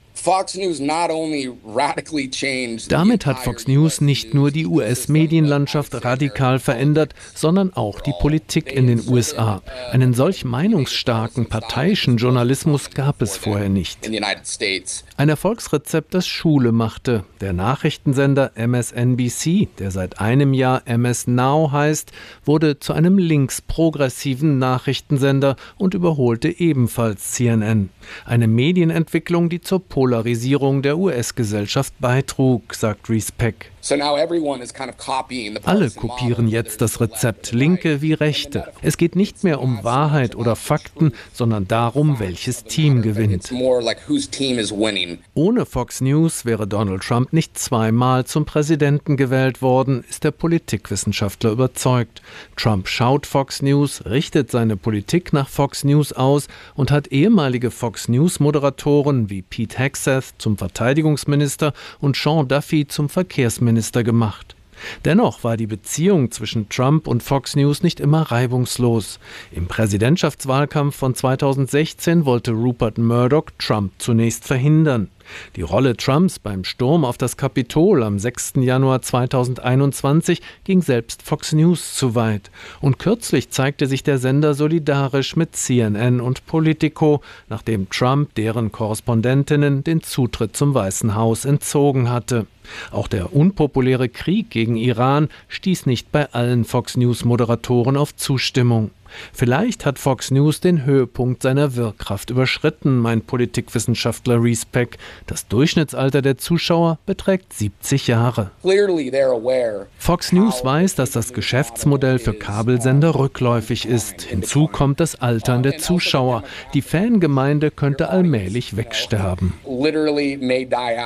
Damit hat Fox News nicht nur die U S-Medienlandschaft radikal verändert, sondern auch die Politik in den U S A. Einen solch meinungsstarken, parteiischen Journalismus gab es vorher nicht. Ein Erfolgsrezept, das Schule machte. Der Nachrichtensender M S N B C, der seit einem Jahr M S Now heißt, wurde zu einem linksprogressiven Nachrichtensender und überholte ebenfalls C N N. Eine Medienentwicklung, die zur Polarisierung der U S-Gesellschaft beitrug, sagt Reese Peck. Alle kopieren jetzt das Rezept, Linke wie Rechte. Es geht nicht mehr um Wahrheit oder Fakten, sondern darum, welches Team gewinnt. Ohne Fox News wäre Donald Trump nicht zweimal zum Präsidenten gewählt worden, ist der Politikwissenschaftler überzeugt. Trump schaut Fox News, richtet seine Politik nach Fox News aus und hat ehemalige Fox News-Moderatoren wie Pete Hegseth zum Verteidigungsminister und Sean Duffy zum Verkehrsminister gemacht. Dennoch war die Beziehung zwischen Trump und Fox News nicht immer reibungslos. Im Präsidentschaftswahlkampf von zweitausendsechzehn wollte Rupert Murdoch Trump zunächst verhindern. Die Rolle Trumps beim Sturm auf das Kapitol am sechsten Januar zweitausendeinundzwanzig ging selbst Fox News zu weit. Und kürzlich zeigte sich der Sender solidarisch mit C N N und Politico, nachdem Trump deren Korrespondentinnen den Zutritt zum Weißen Haus entzogen hatte. Auch der unpopuläre Krieg gegen Iran stieß nicht bei allen Fox News-Moderatoren auf Zustimmung. Vielleicht hat Fox News den Höhepunkt seiner Wirkkraft überschritten, meint Politikwissenschaftler Reese Peck. Das Durchschnittsalter der Zuschauer beträgt siebzig Jahre. Fox News weiß, dass das Geschäftsmodell für Kabelsender rückläufig ist. Hinzu kommt das Altern der Zuschauer. Die Fangemeinde könnte allmählich wegsterben.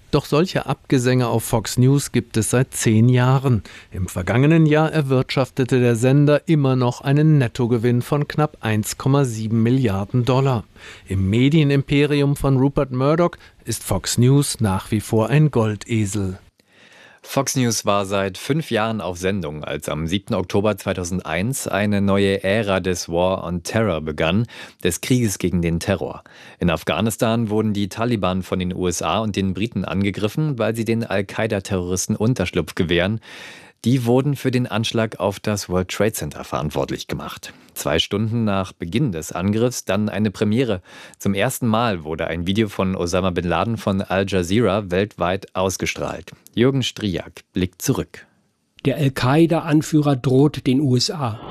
Doch solche Abgesänge auf Fox News gibt es seit zehn Jahren. Im vergangenen Jahr erwirtschaftete der Sender immer noch einen Nettogewinn von knapp eins Komma sieben Milliarden Dollar. Im Medienimperium von Rupert Murdoch ist Fox News nach wie vor ein Goldesel. Fox News war seit fünf Jahren auf Sendung, als am siebten Oktober zweitausendeins eine neue Ära des War on Terror begann, des Krieges gegen den Terror. In Afghanistan wurden die Taliban von den U S A und den Briten angegriffen, weil sie den Al-Qaida-Terroristen Unterschlupf gewähren. Die wurden für den Anschlag auf das World Trade Center verantwortlich gemacht. Zwei Stunden nach Beginn des Angriffs dann eine Premiere. Zum ersten Mal wurde ein Video von Osama bin Laden von Al Jazeera weltweit ausgestrahlt. Jürgen Striak blickt zurück. Der Al-Qaida-Anführer droht den U S A.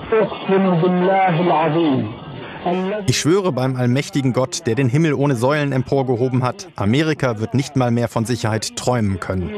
Ich schwöre beim allmächtigen Gott, der den Himmel ohne Säulen emporgehoben hat, Amerika wird nicht mal mehr von Sicherheit träumen können.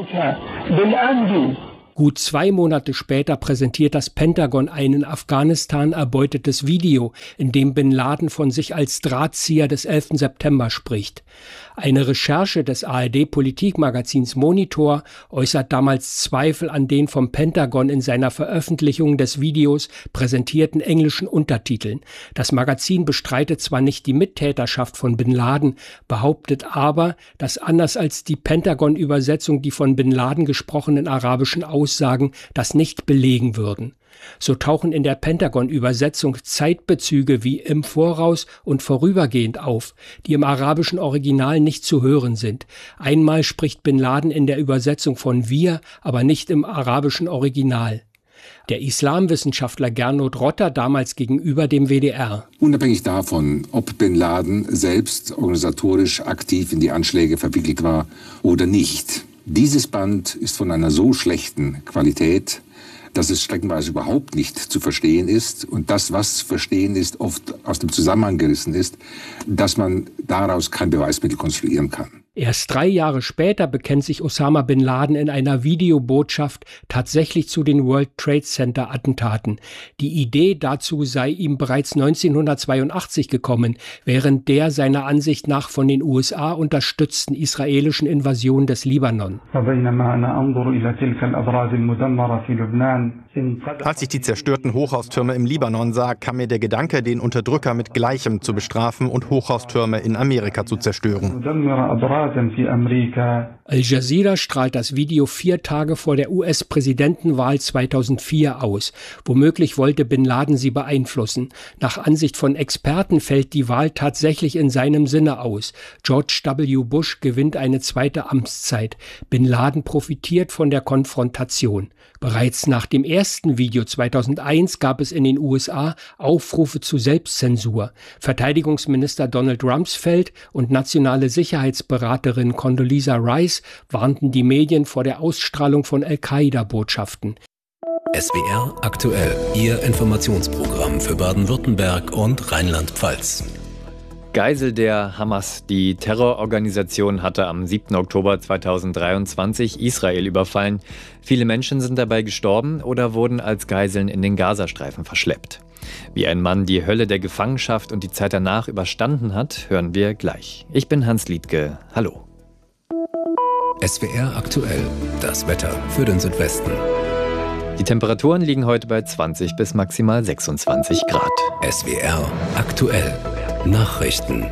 Gut zwei Monate später präsentiert das Pentagon ein in Afghanistan erbeutetes Video, in dem Bin Laden von sich als Drahtzieher des elften September spricht. Eine Recherche des A R D-Politikmagazins Monitor äußert damals Zweifel an den vom Pentagon in seiner Veröffentlichung des Videos präsentierten englischen Untertiteln. Das Magazin bestreitet zwar nicht die Mittäterschaft von Bin Laden, behauptet aber, dass anders als die Pentagon-Übersetzung die von Bin Laden gesprochenen arabischen Aussagen das nicht belegen würden. So tauchen in der Pentagon-Übersetzung Zeitbezüge wie im Voraus und vorübergehend auf, die im arabischen Original nicht zu hören sind. Einmal spricht Bin Laden in der Übersetzung von wir, aber nicht im arabischen Original. Der Islamwissenschaftler Gernot Rotter damals gegenüber dem W D R. Unabhängig davon, ob Bin Laden selbst organisatorisch aktiv in die Anschläge verwickelt war oder nicht. Dieses Band ist von einer so schlechten Qualität, dass es streckenweise überhaupt nicht zu verstehen ist und das, was zu verstehen ist, oft aus dem Zusammenhang gerissen ist, dass man daraus kein Beweismittel konstruieren kann. Erst drei Jahre später bekennt sich Osama bin Laden in einer Videobotschaft tatsächlich zu den World Trade Center Attentaten. Die Idee dazu sei ihm bereits neunzehnhundertzweiundachtzig gekommen, während der seiner Ansicht nach von den U S A unterstützten israelischen Invasion des Libanon. Als ich die zerstörten Hochhaustürme im Libanon sah, kam mir der Gedanke, den Unterdrücker mit Gleichem zu bestrafen und Hochhaustürme in Amerika zu zerstören. Al Jazeera strahlt das Video vier Tage vor der U S-Präsidentenwahl zweitausendvier aus. Womöglich wollte Bin Laden sie beeinflussen. Nach Ansicht von Experten fällt die Wahl tatsächlich in seinem Sinne aus. George W. Bush gewinnt eine zweite Amtszeit. Bin Laden profitiert von der Konfrontation. Bereits nach dem ersten Video zweitausendeins gab es in den U S A Aufrufe zu Selbstzensur. Verteidigungsminister Donald Rumsfeld und nationale Sicherheitsberaterin Condoleezza Rice warnten die Medien vor der Ausstrahlung von Al-Qaida-Botschaften. S W R aktuell, Ihr Informationsprogramm für Baden-Württemberg und Rheinland-Pfalz. Geisel der Hamas. Die Terrororganisation hatte am siebten Oktober zweitausenddreiundzwanzig Israel überfallen. Viele Menschen sind dabei gestorben oder wurden als Geiseln in den Gazastreifen verschleppt. Wie ein Mann die Hölle der Gefangenschaft und die Zeit danach überstanden hat, hören wir gleich. Ich bin Hans Liedtke. Hallo. S W R aktuell. Das Wetter für den Südwesten. Die Temperaturen liegen heute bei zwanzig bis maximal sechsundzwanzig Grad. S W R aktuell. Nachrichten.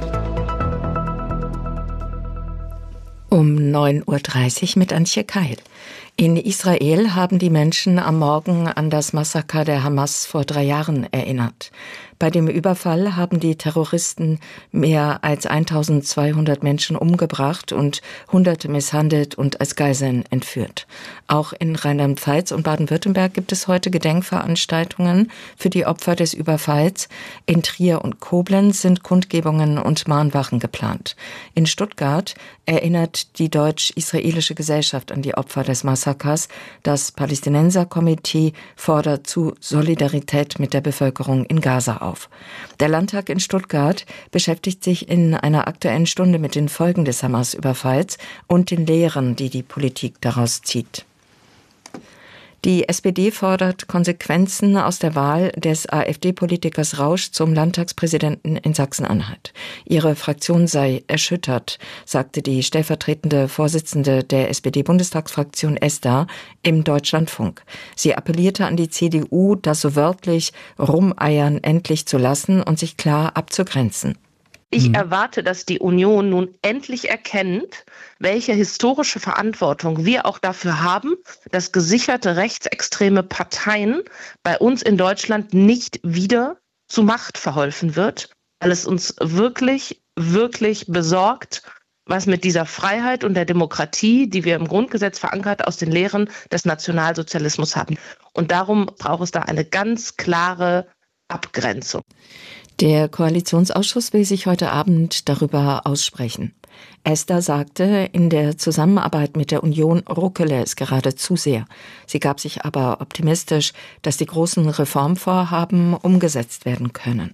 Um neun Uhr dreißig mit Antje Keil. In Israel haben die Menschen am Morgen an das Massaker der Hamas vor drei Jahren erinnert. Bei dem Überfall haben die Terroristen mehr als eintausendzweihundert Menschen umgebracht und Hunderte misshandelt und als Geiseln entführt. Auch in Rheinland-Pfalz und Baden-Württemberg gibt es heute Gedenkveranstaltungen für die Opfer des Überfalls. In Trier und Koblenz sind Kundgebungen und Mahnwachen geplant. In Stuttgart erinnert die deutsch-israelische Gesellschaft an die Opfer des Massakers. Das Palästinenserkomitee fordert zu Solidarität mit der Bevölkerung in Gaza auf. Der Landtag in Stuttgart beschäftigt sich in einer aktuellen Stunde mit den Folgen des Hamas-Überfalls und den Lehren, die die Politik daraus zieht. Die S P D fordert Konsequenzen aus der Wahl des AfD-Politikers Rausch zum Landtagspräsidenten in Sachsen-Anhalt. Ihre Fraktion sei erschüttert, sagte die stellvertretende Vorsitzende der S P D-Bundestagsfraktion Esther im Deutschlandfunk. Sie appellierte an die C D U, das so wörtlich Rumeiern endlich zu lassen und sich klar abzugrenzen. Ich erwarte, dass die Union nun endlich erkennt, welche historische Verantwortung wir auch dafür haben, dass gesicherte rechtsextreme Parteien bei uns in Deutschland nicht wieder zu Macht verholfen wird, weil es uns wirklich, wirklich besorgt, was mit dieser Freiheit und der Demokratie, die wir im Grundgesetz verankert aus den Lehren des Nationalsozialismus haben. Und darum braucht es da eine ganz klare Abgrenzung. Der Koalitionsausschuss will sich heute Abend darüber aussprechen. Esther sagte, in der Zusammenarbeit mit der Union ruckele es gerade zu sehr. Sie gab sich aber optimistisch, dass die großen Reformvorhaben umgesetzt werden können.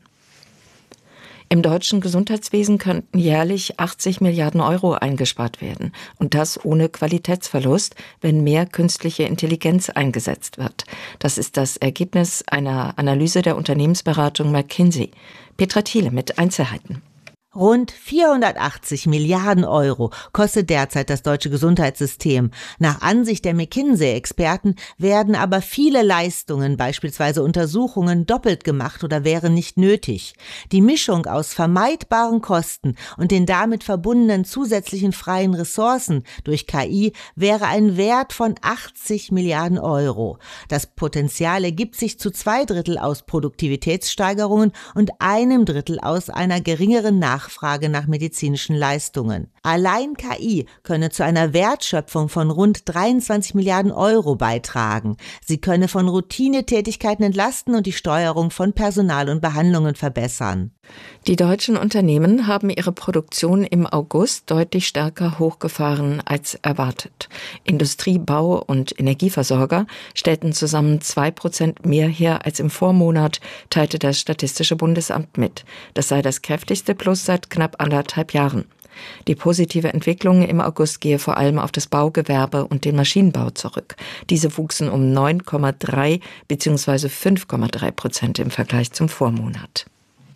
Im deutschen Gesundheitswesen könnten jährlich achtzig Milliarden Euro eingespart werden. Und das ohne Qualitätsverlust, wenn mehr künstliche Intelligenz eingesetzt wird. Das ist das Ergebnis einer Analyse der Unternehmensberatung McKinsey. Petra Thiele mit Einzelheiten. Rund vierhundertachtzig Milliarden Euro kostet derzeit das deutsche Gesundheitssystem. Nach Ansicht der McKinsey-Experten werden aber viele Leistungen, beispielsweise Untersuchungen, doppelt gemacht oder wären nicht nötig. Die Mischung aus vermeidbaren Kosten und den damit verbundenen zusätzlichen freien Ressourcen durch K I wäre ein Wert von achtzig Milliarden Euro. Das Potenzial ergibt sich zu zwei Drittel aus Produktivitätssteigerungen und einem Drittel aus einer geringeren Nachfrage. Nachfrage nach medizinischen Leistungen. Allein K I könne zu einer Wertschöpfung von rund dreiundzwanzig Milliarden Euro beitragen. Sie könne von Routinetätigkeiten entlasten und die Steuerung von Personal und Behandlungen verbessern. Die deutschen Unternehmen haben ihre Produktion im August deutlich stärker hochgefahren als erwartet. Industrie, Bau und Energieversorger stellten zusammen zwei Prozent mehr her als im Vormonat, teilte das Statistische Bundesamt mit. Das sei das kräftigste Plus seit knapp anderthalb Jahren. Die positive Entwicklung im August gehe vor allem auf das Baugewerbe und den Maschinenbau zurück. Diese wuchsen um neun Komma drei bzw. fünf Komma drei Prozent im Vergleich zum Vormonat.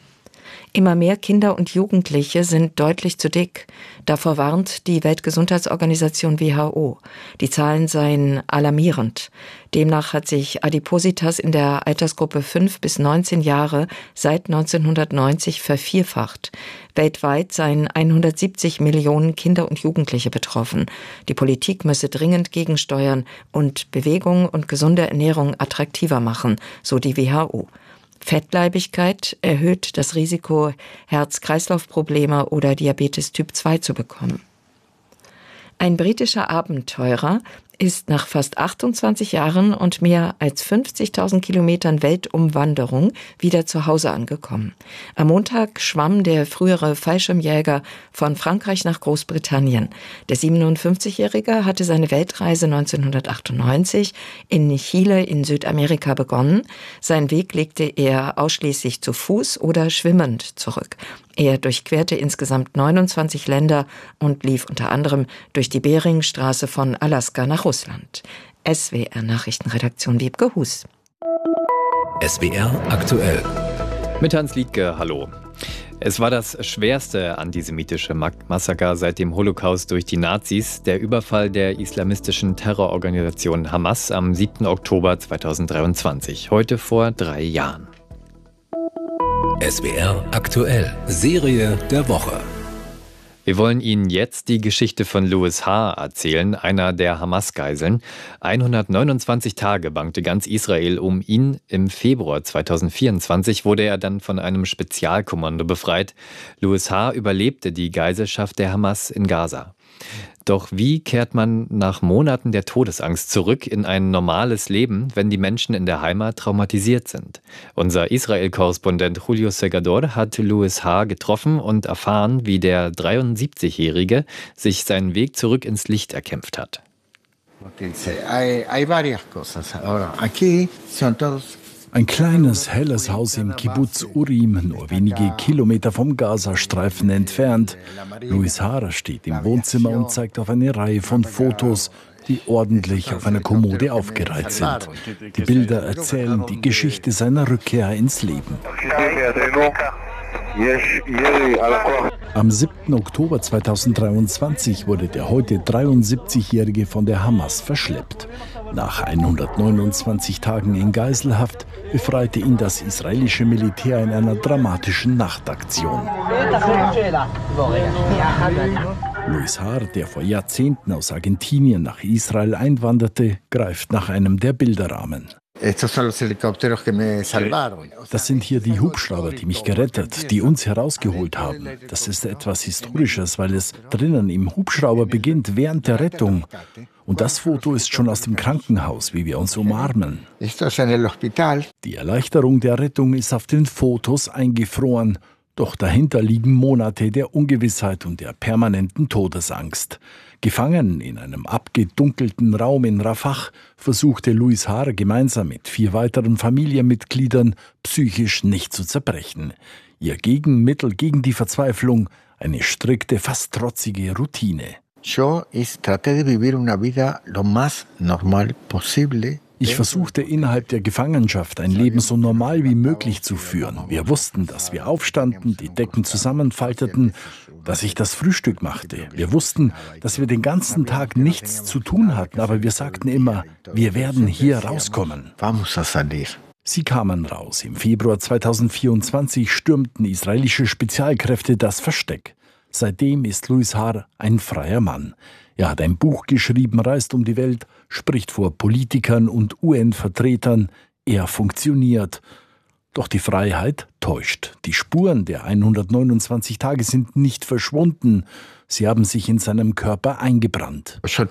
Immer mehr Kinder und Jugendliche sind deutlich zu dick. Davor warnt die Weltgesundheitsorganisation W H O. Die Zahlen seien alarmierend. Demnach hat sich Adipositas in der Altersgruppe fünf bis neunzehn Jahre seit neunzehnhundertneunzig vervierfacht. Weltweit seien hundertsiebzig Millionen Kinder und Jugendliche betroffen. Die Politik müsse dringend gegensteuern und Bewegung und gesunde Ernährung attraktiver machen, so die W H O. Fettleibigkeit erhöht das Risiko, Herz-Kreislauf-Probleme oder Diabetes Typ zwei zu bekommen. Ein britischer Abenteurer ist nach fast achtundzwanzig Jahren und mehr als fünfzigtausend Kilometern Weltumwanderung wieder zu Hause angekommen. Am Montag schwamm der frühere Fallschirmjäger von Frankreich nach Großbritannien. Der siebenundfünfzigjährige hatte seine Weltreise neunzehnhundertachtundneunzig in Chile in Südamerika begonnen. Seinen Weg legte er ausschließlich zu Fuß oder schwimmend zurück. Er durchquerte insgesamt neunundzwanzig Länder und lief unter anderem durch die Beringstraße von Alaska nach Russland. S W R-Nachrichtenredaktion Wiebke Hus. S W R aktuell. Mit Hans Liedke, hallo. Es war das schwerste antisemitische Massaker seit dem Holocaust durch die Nazis, der Überfall der islamistischen Terrororganisation Hamas am siebten Oktober zweitausenddreiundzwanzig, heute vor drei Jahren. S W R aktuell. Serie der Woche. Wir wollen Ihnen jetzt die Geschichte von Louis H. erzählen, einer der Hamas-Geiseln. hundertneunundzwanzig Tage bangte ganz Israel um ihn. Im Februar zweitausendvierundzwanzig wurde er dann von einem Spezialkommando befreit. Louis H. überlebte die Geiselschaft der Hamas in Gaza. Doch wie kehrt man nach Monaten der Todesangst zurück in ein normales Leben, wenn die Menschen in der Heimat traumatisiert sind? Unser Israel-Korrespondent Julio Segador hat Louis H. getroffen und erfahren, wie der dreiundsiebzigjährige sich seinen Weg zurück ins Licht erkämpft hat. Ein kleines, helles Haus im Kibbuz Urim, nur wenige Kilometer vom Gazastreifen entfernt. Louis H. steht im Wohnzimmer und zeigt auf eine Reihe von Fotos. die ordentlich auf einer Kommode aufgereiht sind. Die Bilder erzählen die Geschichte seiner Rückkehr ins Leben. Am siebten Oktober zweitausenddreiundzwanzig wurde der heute dreiundsiebzigjährige von der Hamas verschleppt. Nach hundertneunundzwanzig Tagen in Geiselhaft befreite ihn das israelische Militär in einer dramatischen Nachtaktion. Luis Har, der vor Jahrzehnten aus Argentinien nach Israel einwanderte, greift nach einem der Bilderrahmen. Das sind hier die Hubschrauber, die mich gerettet, die uns herausgeholt haben. Das ist etwas Historisches, weil es drinnen im Hubschrauber beginnt, während der Rettung. Und das Foto ist schon aus dem Krankenhaus, wie wir uns umarmen. Die Erleichterung der Rettung ist auf den Fotos eingefroren. Doch dahinter liegen Monate der Ungewissheit und der permanenten Todesangst. Gefangen in einem abgedunkelten Raum in Rafah versuchte Luis Har gemeinsam mit vier weiteren Familienmitgliedern psychisch nicht zu zerbrechen. Ihr Gegenmittel gegen die Verzweiflung, eine strikte, fast trotzige Routine. Ich versuchte innerhalb der Gefangenschaft ein Leben so normal wie möglich zu führen. Wir wussten, dass wir aufstanden, die Decken zusammenfalteten, dass ich das Frühstück machte. Wir wussten, dass wir den ganzen Tag nichts zu tun hatten, aber wir sagten immer, wir werden hier rauskommen. Sie kamen raus. Im Februar zweitausendvierundzwanzig stürmten israelische Spezialkräfte das Versteck. Seitdem ist Luis Har ein freier Mann. Er hat ein Buch geschrieben, reist um die Welt, spricht vor Politikern und U N-Vertretern. Er funktioniert. Doch die Freiheit täuscht. Die Spuren der hundertneunundzwanzig Tage sind nicht verschwunden. Sie haben sich in seinem Körper eingebrannt. Ich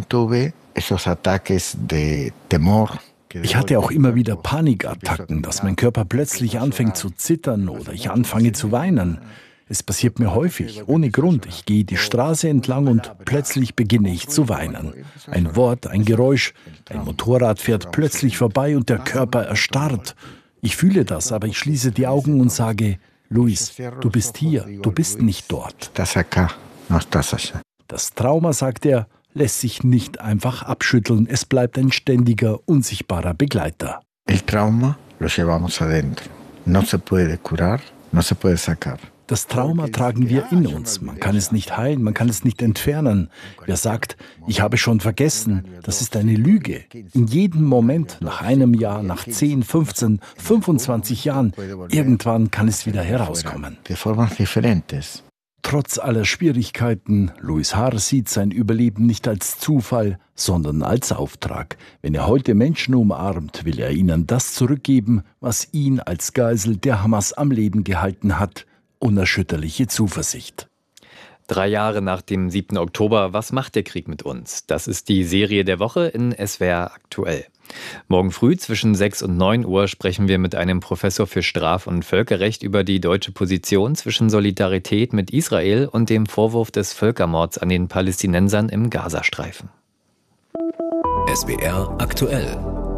hatte auch immer wieder Panikattacken, dass mein Körper plötzlich anfängt zu zittern oder ich anfange zu weinen. Es passiert mir häufig, ohne Grund. Ich gehe die Straße entlang und plötzlich beginne ich zu weinen. Ein Wort, ein Geräusch, ein Motorrad fährt plötzlich vorbei und der Körper erstarrt. Ich fühle das, aber ich schließe die Augen und sage, Luis, du bist hier, du bist nicht dort. Das Trauma, sagt er, lässt sich nicht einfach abschütteln. Es bleibt ein ständiger, unsichtbarer Begleiter. El trauma lo llevamos adentro. No se puede curar, no se puede sacar. Das Trauma tragen wir in uns. Man kann es nicht heilen, man kann es nicht entfernen. Wer sagt, ich habe schon vergessen, das ist eine Lüge. In jedem Moment, nach einem Jahr, nach zehn, fünfzehn, fünfundzwanzig Jahren, irgendwann kann es wieder herauskommen. Trotz aller Schwierigkeiten, Luis Har sieht sein Überleben nicht als Zufall, sondern als Auftrag. Wenn er heute Menschen umarmt, will er ihnen das zurückgeben, was ihn als Geisel der Hamas am Leben gehalten hat. Unerschütterliche Zuversicht. Drei Jahre nach dem siebten Oktober, was macht der Krieg mit uns? Das ist die Serie der Woche in S W R aktuell. Morgen früh zwischen sechs und neun Uhr sprechen wir mit einem Professor für Straf- und Völkerrecht über die deutsche Position zwischen Solidarität mit Israel und dem Vorwurf des Völkermords an den Palästinensern im Gazastreifen. S W R aktuell.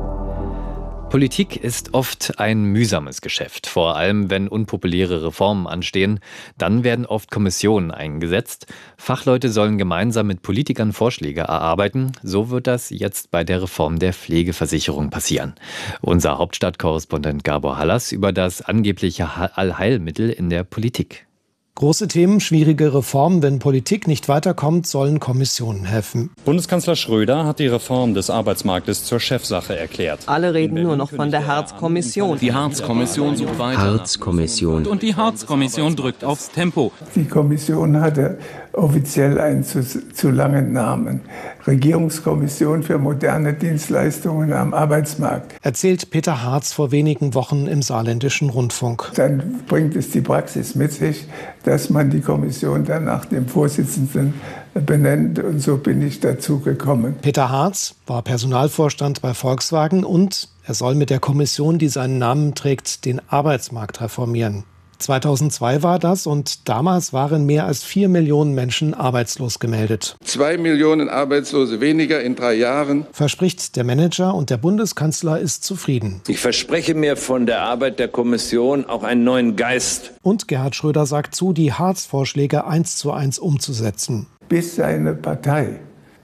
Politik ist oft ein mühsames Geschäft, vor allem wenn unpopuläre Reformen anstehen. Dann werden oft Kommissionen eingesetzt. Fachleute sollen gemeinsam mit Politikern Vorschläge erarbeiten. So wird das jetzt bei der Reform der Pflegeversicherung passieren. Unser Hauptstadtkorrespondent Gabor Hallas über das angebliche Allheilmittel in der Politik. Große Themen, schwierige Reformen. Wenn Politik nicht weiterkommt, sollen Kommissionen helfen. Bundeskanzler Schröder hat die Reform des Arbeitsmarktes zur Chefsache erklärt. Alle reden nur noch von der Hartz-Kommission. Die Hartz-Kommission sucht weiter. Hartz-Kommission. Und die Hartz-Kommission drückt aufs Tempo. Die Kommission hatte offiziell einen zu, zu langen Namen. Regierungskommission für moderne Dienstleistungen am Arbeitsmarkt. Erzählt Peter Hartz vor wenigen Wochen im Saarländischen Rundfunk. Dann bringt es die Praxis mit sich, dass man die Kommission dann nach dem Vorsitzenden benennt. Und so bin ich dazu gekommen. Peter Hartz war Personalvorstand bei Volkswagen und er soll mit der Kommission, die seinen Namen trägt, den Arbeitsmarkt reformieren. zweitausendzwei war das und damals waren mehr als vier Millionen Menschen arbeitslos gemeldet. Zwei Millionen Arbeitslose weniger in drei Jahren. Verspricht der Manager und der Bundeskanzler ist zufrieden. Ich verspreche mir von der Arbeit der Kommission auch einen neuen Geist. Und Gerhard Schröder sagt zu, die Hartz-Vorschläge eins zu eins umzusetzen. Bis seine Partei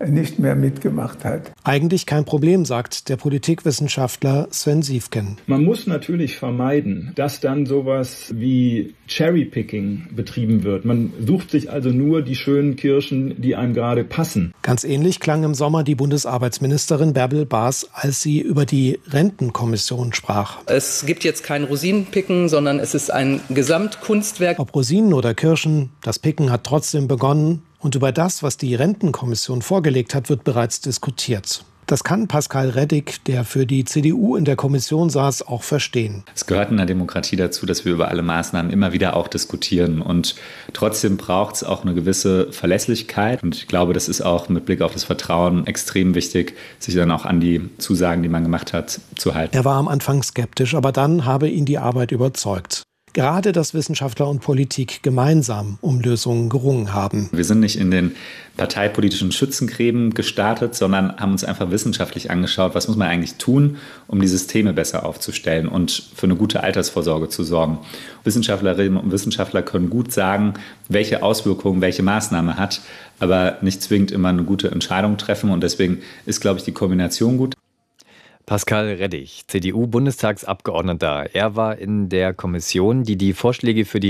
nicht mehr mitgemacht hat. Eigentlich kein Problem, sagt der Politikwissenschaftler Sven Siefken. Man muss natürlich vermeiden, dass dann sowas wie Cherrypicking betrieben wird. Man sucht sich also nur die schönen Kirschen, die einem gerade passen. Ganz ähnlich klang im Sommer die Bundesarbeitsministerin Bärbel Baas, als sie über die Rentenkommission sprach. Es gibt jetzt kein Rosinenpicken, sondern es ist ein Gesamtkunstwerk. Ob Rosinen oder Kirschen, das Picken hat trotzdem begonnen. Und über das, was die Rentenkommission vorgelegt hat, wird bereits diskutiert. Das kann Pascal Reddig, der für die C D U in der Kommission saß, auch verstehen. Es gehört in der Demokratie dazu, dass wir über alle Maßnahmen immer wieder auch diskutieren. Und trotzdem braucht es auch eine gewisse Verlässlichkeit. Und ich glaube, das ist auch mit Blick auf das Vertrauen extrem wichtig, sich dann auch an die Zusagen, die man gemacht hat, zu halten. Er war am Anfang skeptisch, aber dann habe ihn die Arbeit überzeugt. Gerade, dass Wissenschaftler und Politik gemeinsam um Lösungen gerungen haben. Wir sind nicht in den parteipolitischen Schützengräben gestartet, sondern haben uns einfach wissenschaftlich angeschaut, was muss man eigentlich tun, um die Systeme besser aufzustellen und für eine gute Altersvorsorge zu sorgen. Wissenschaftlerinnen und Wissenschaftler können gut sagen, welche Auswirkungen welche Maßnahme hat, aber nicht zwingend immer eine gute Entscheidung treffen. Und deswegen ist, glaube ich, die Kombination gut. Pascal Reddig, C D U-Bundestagsabgeordneter. Er war in der Kommission, die die Vorschläge für die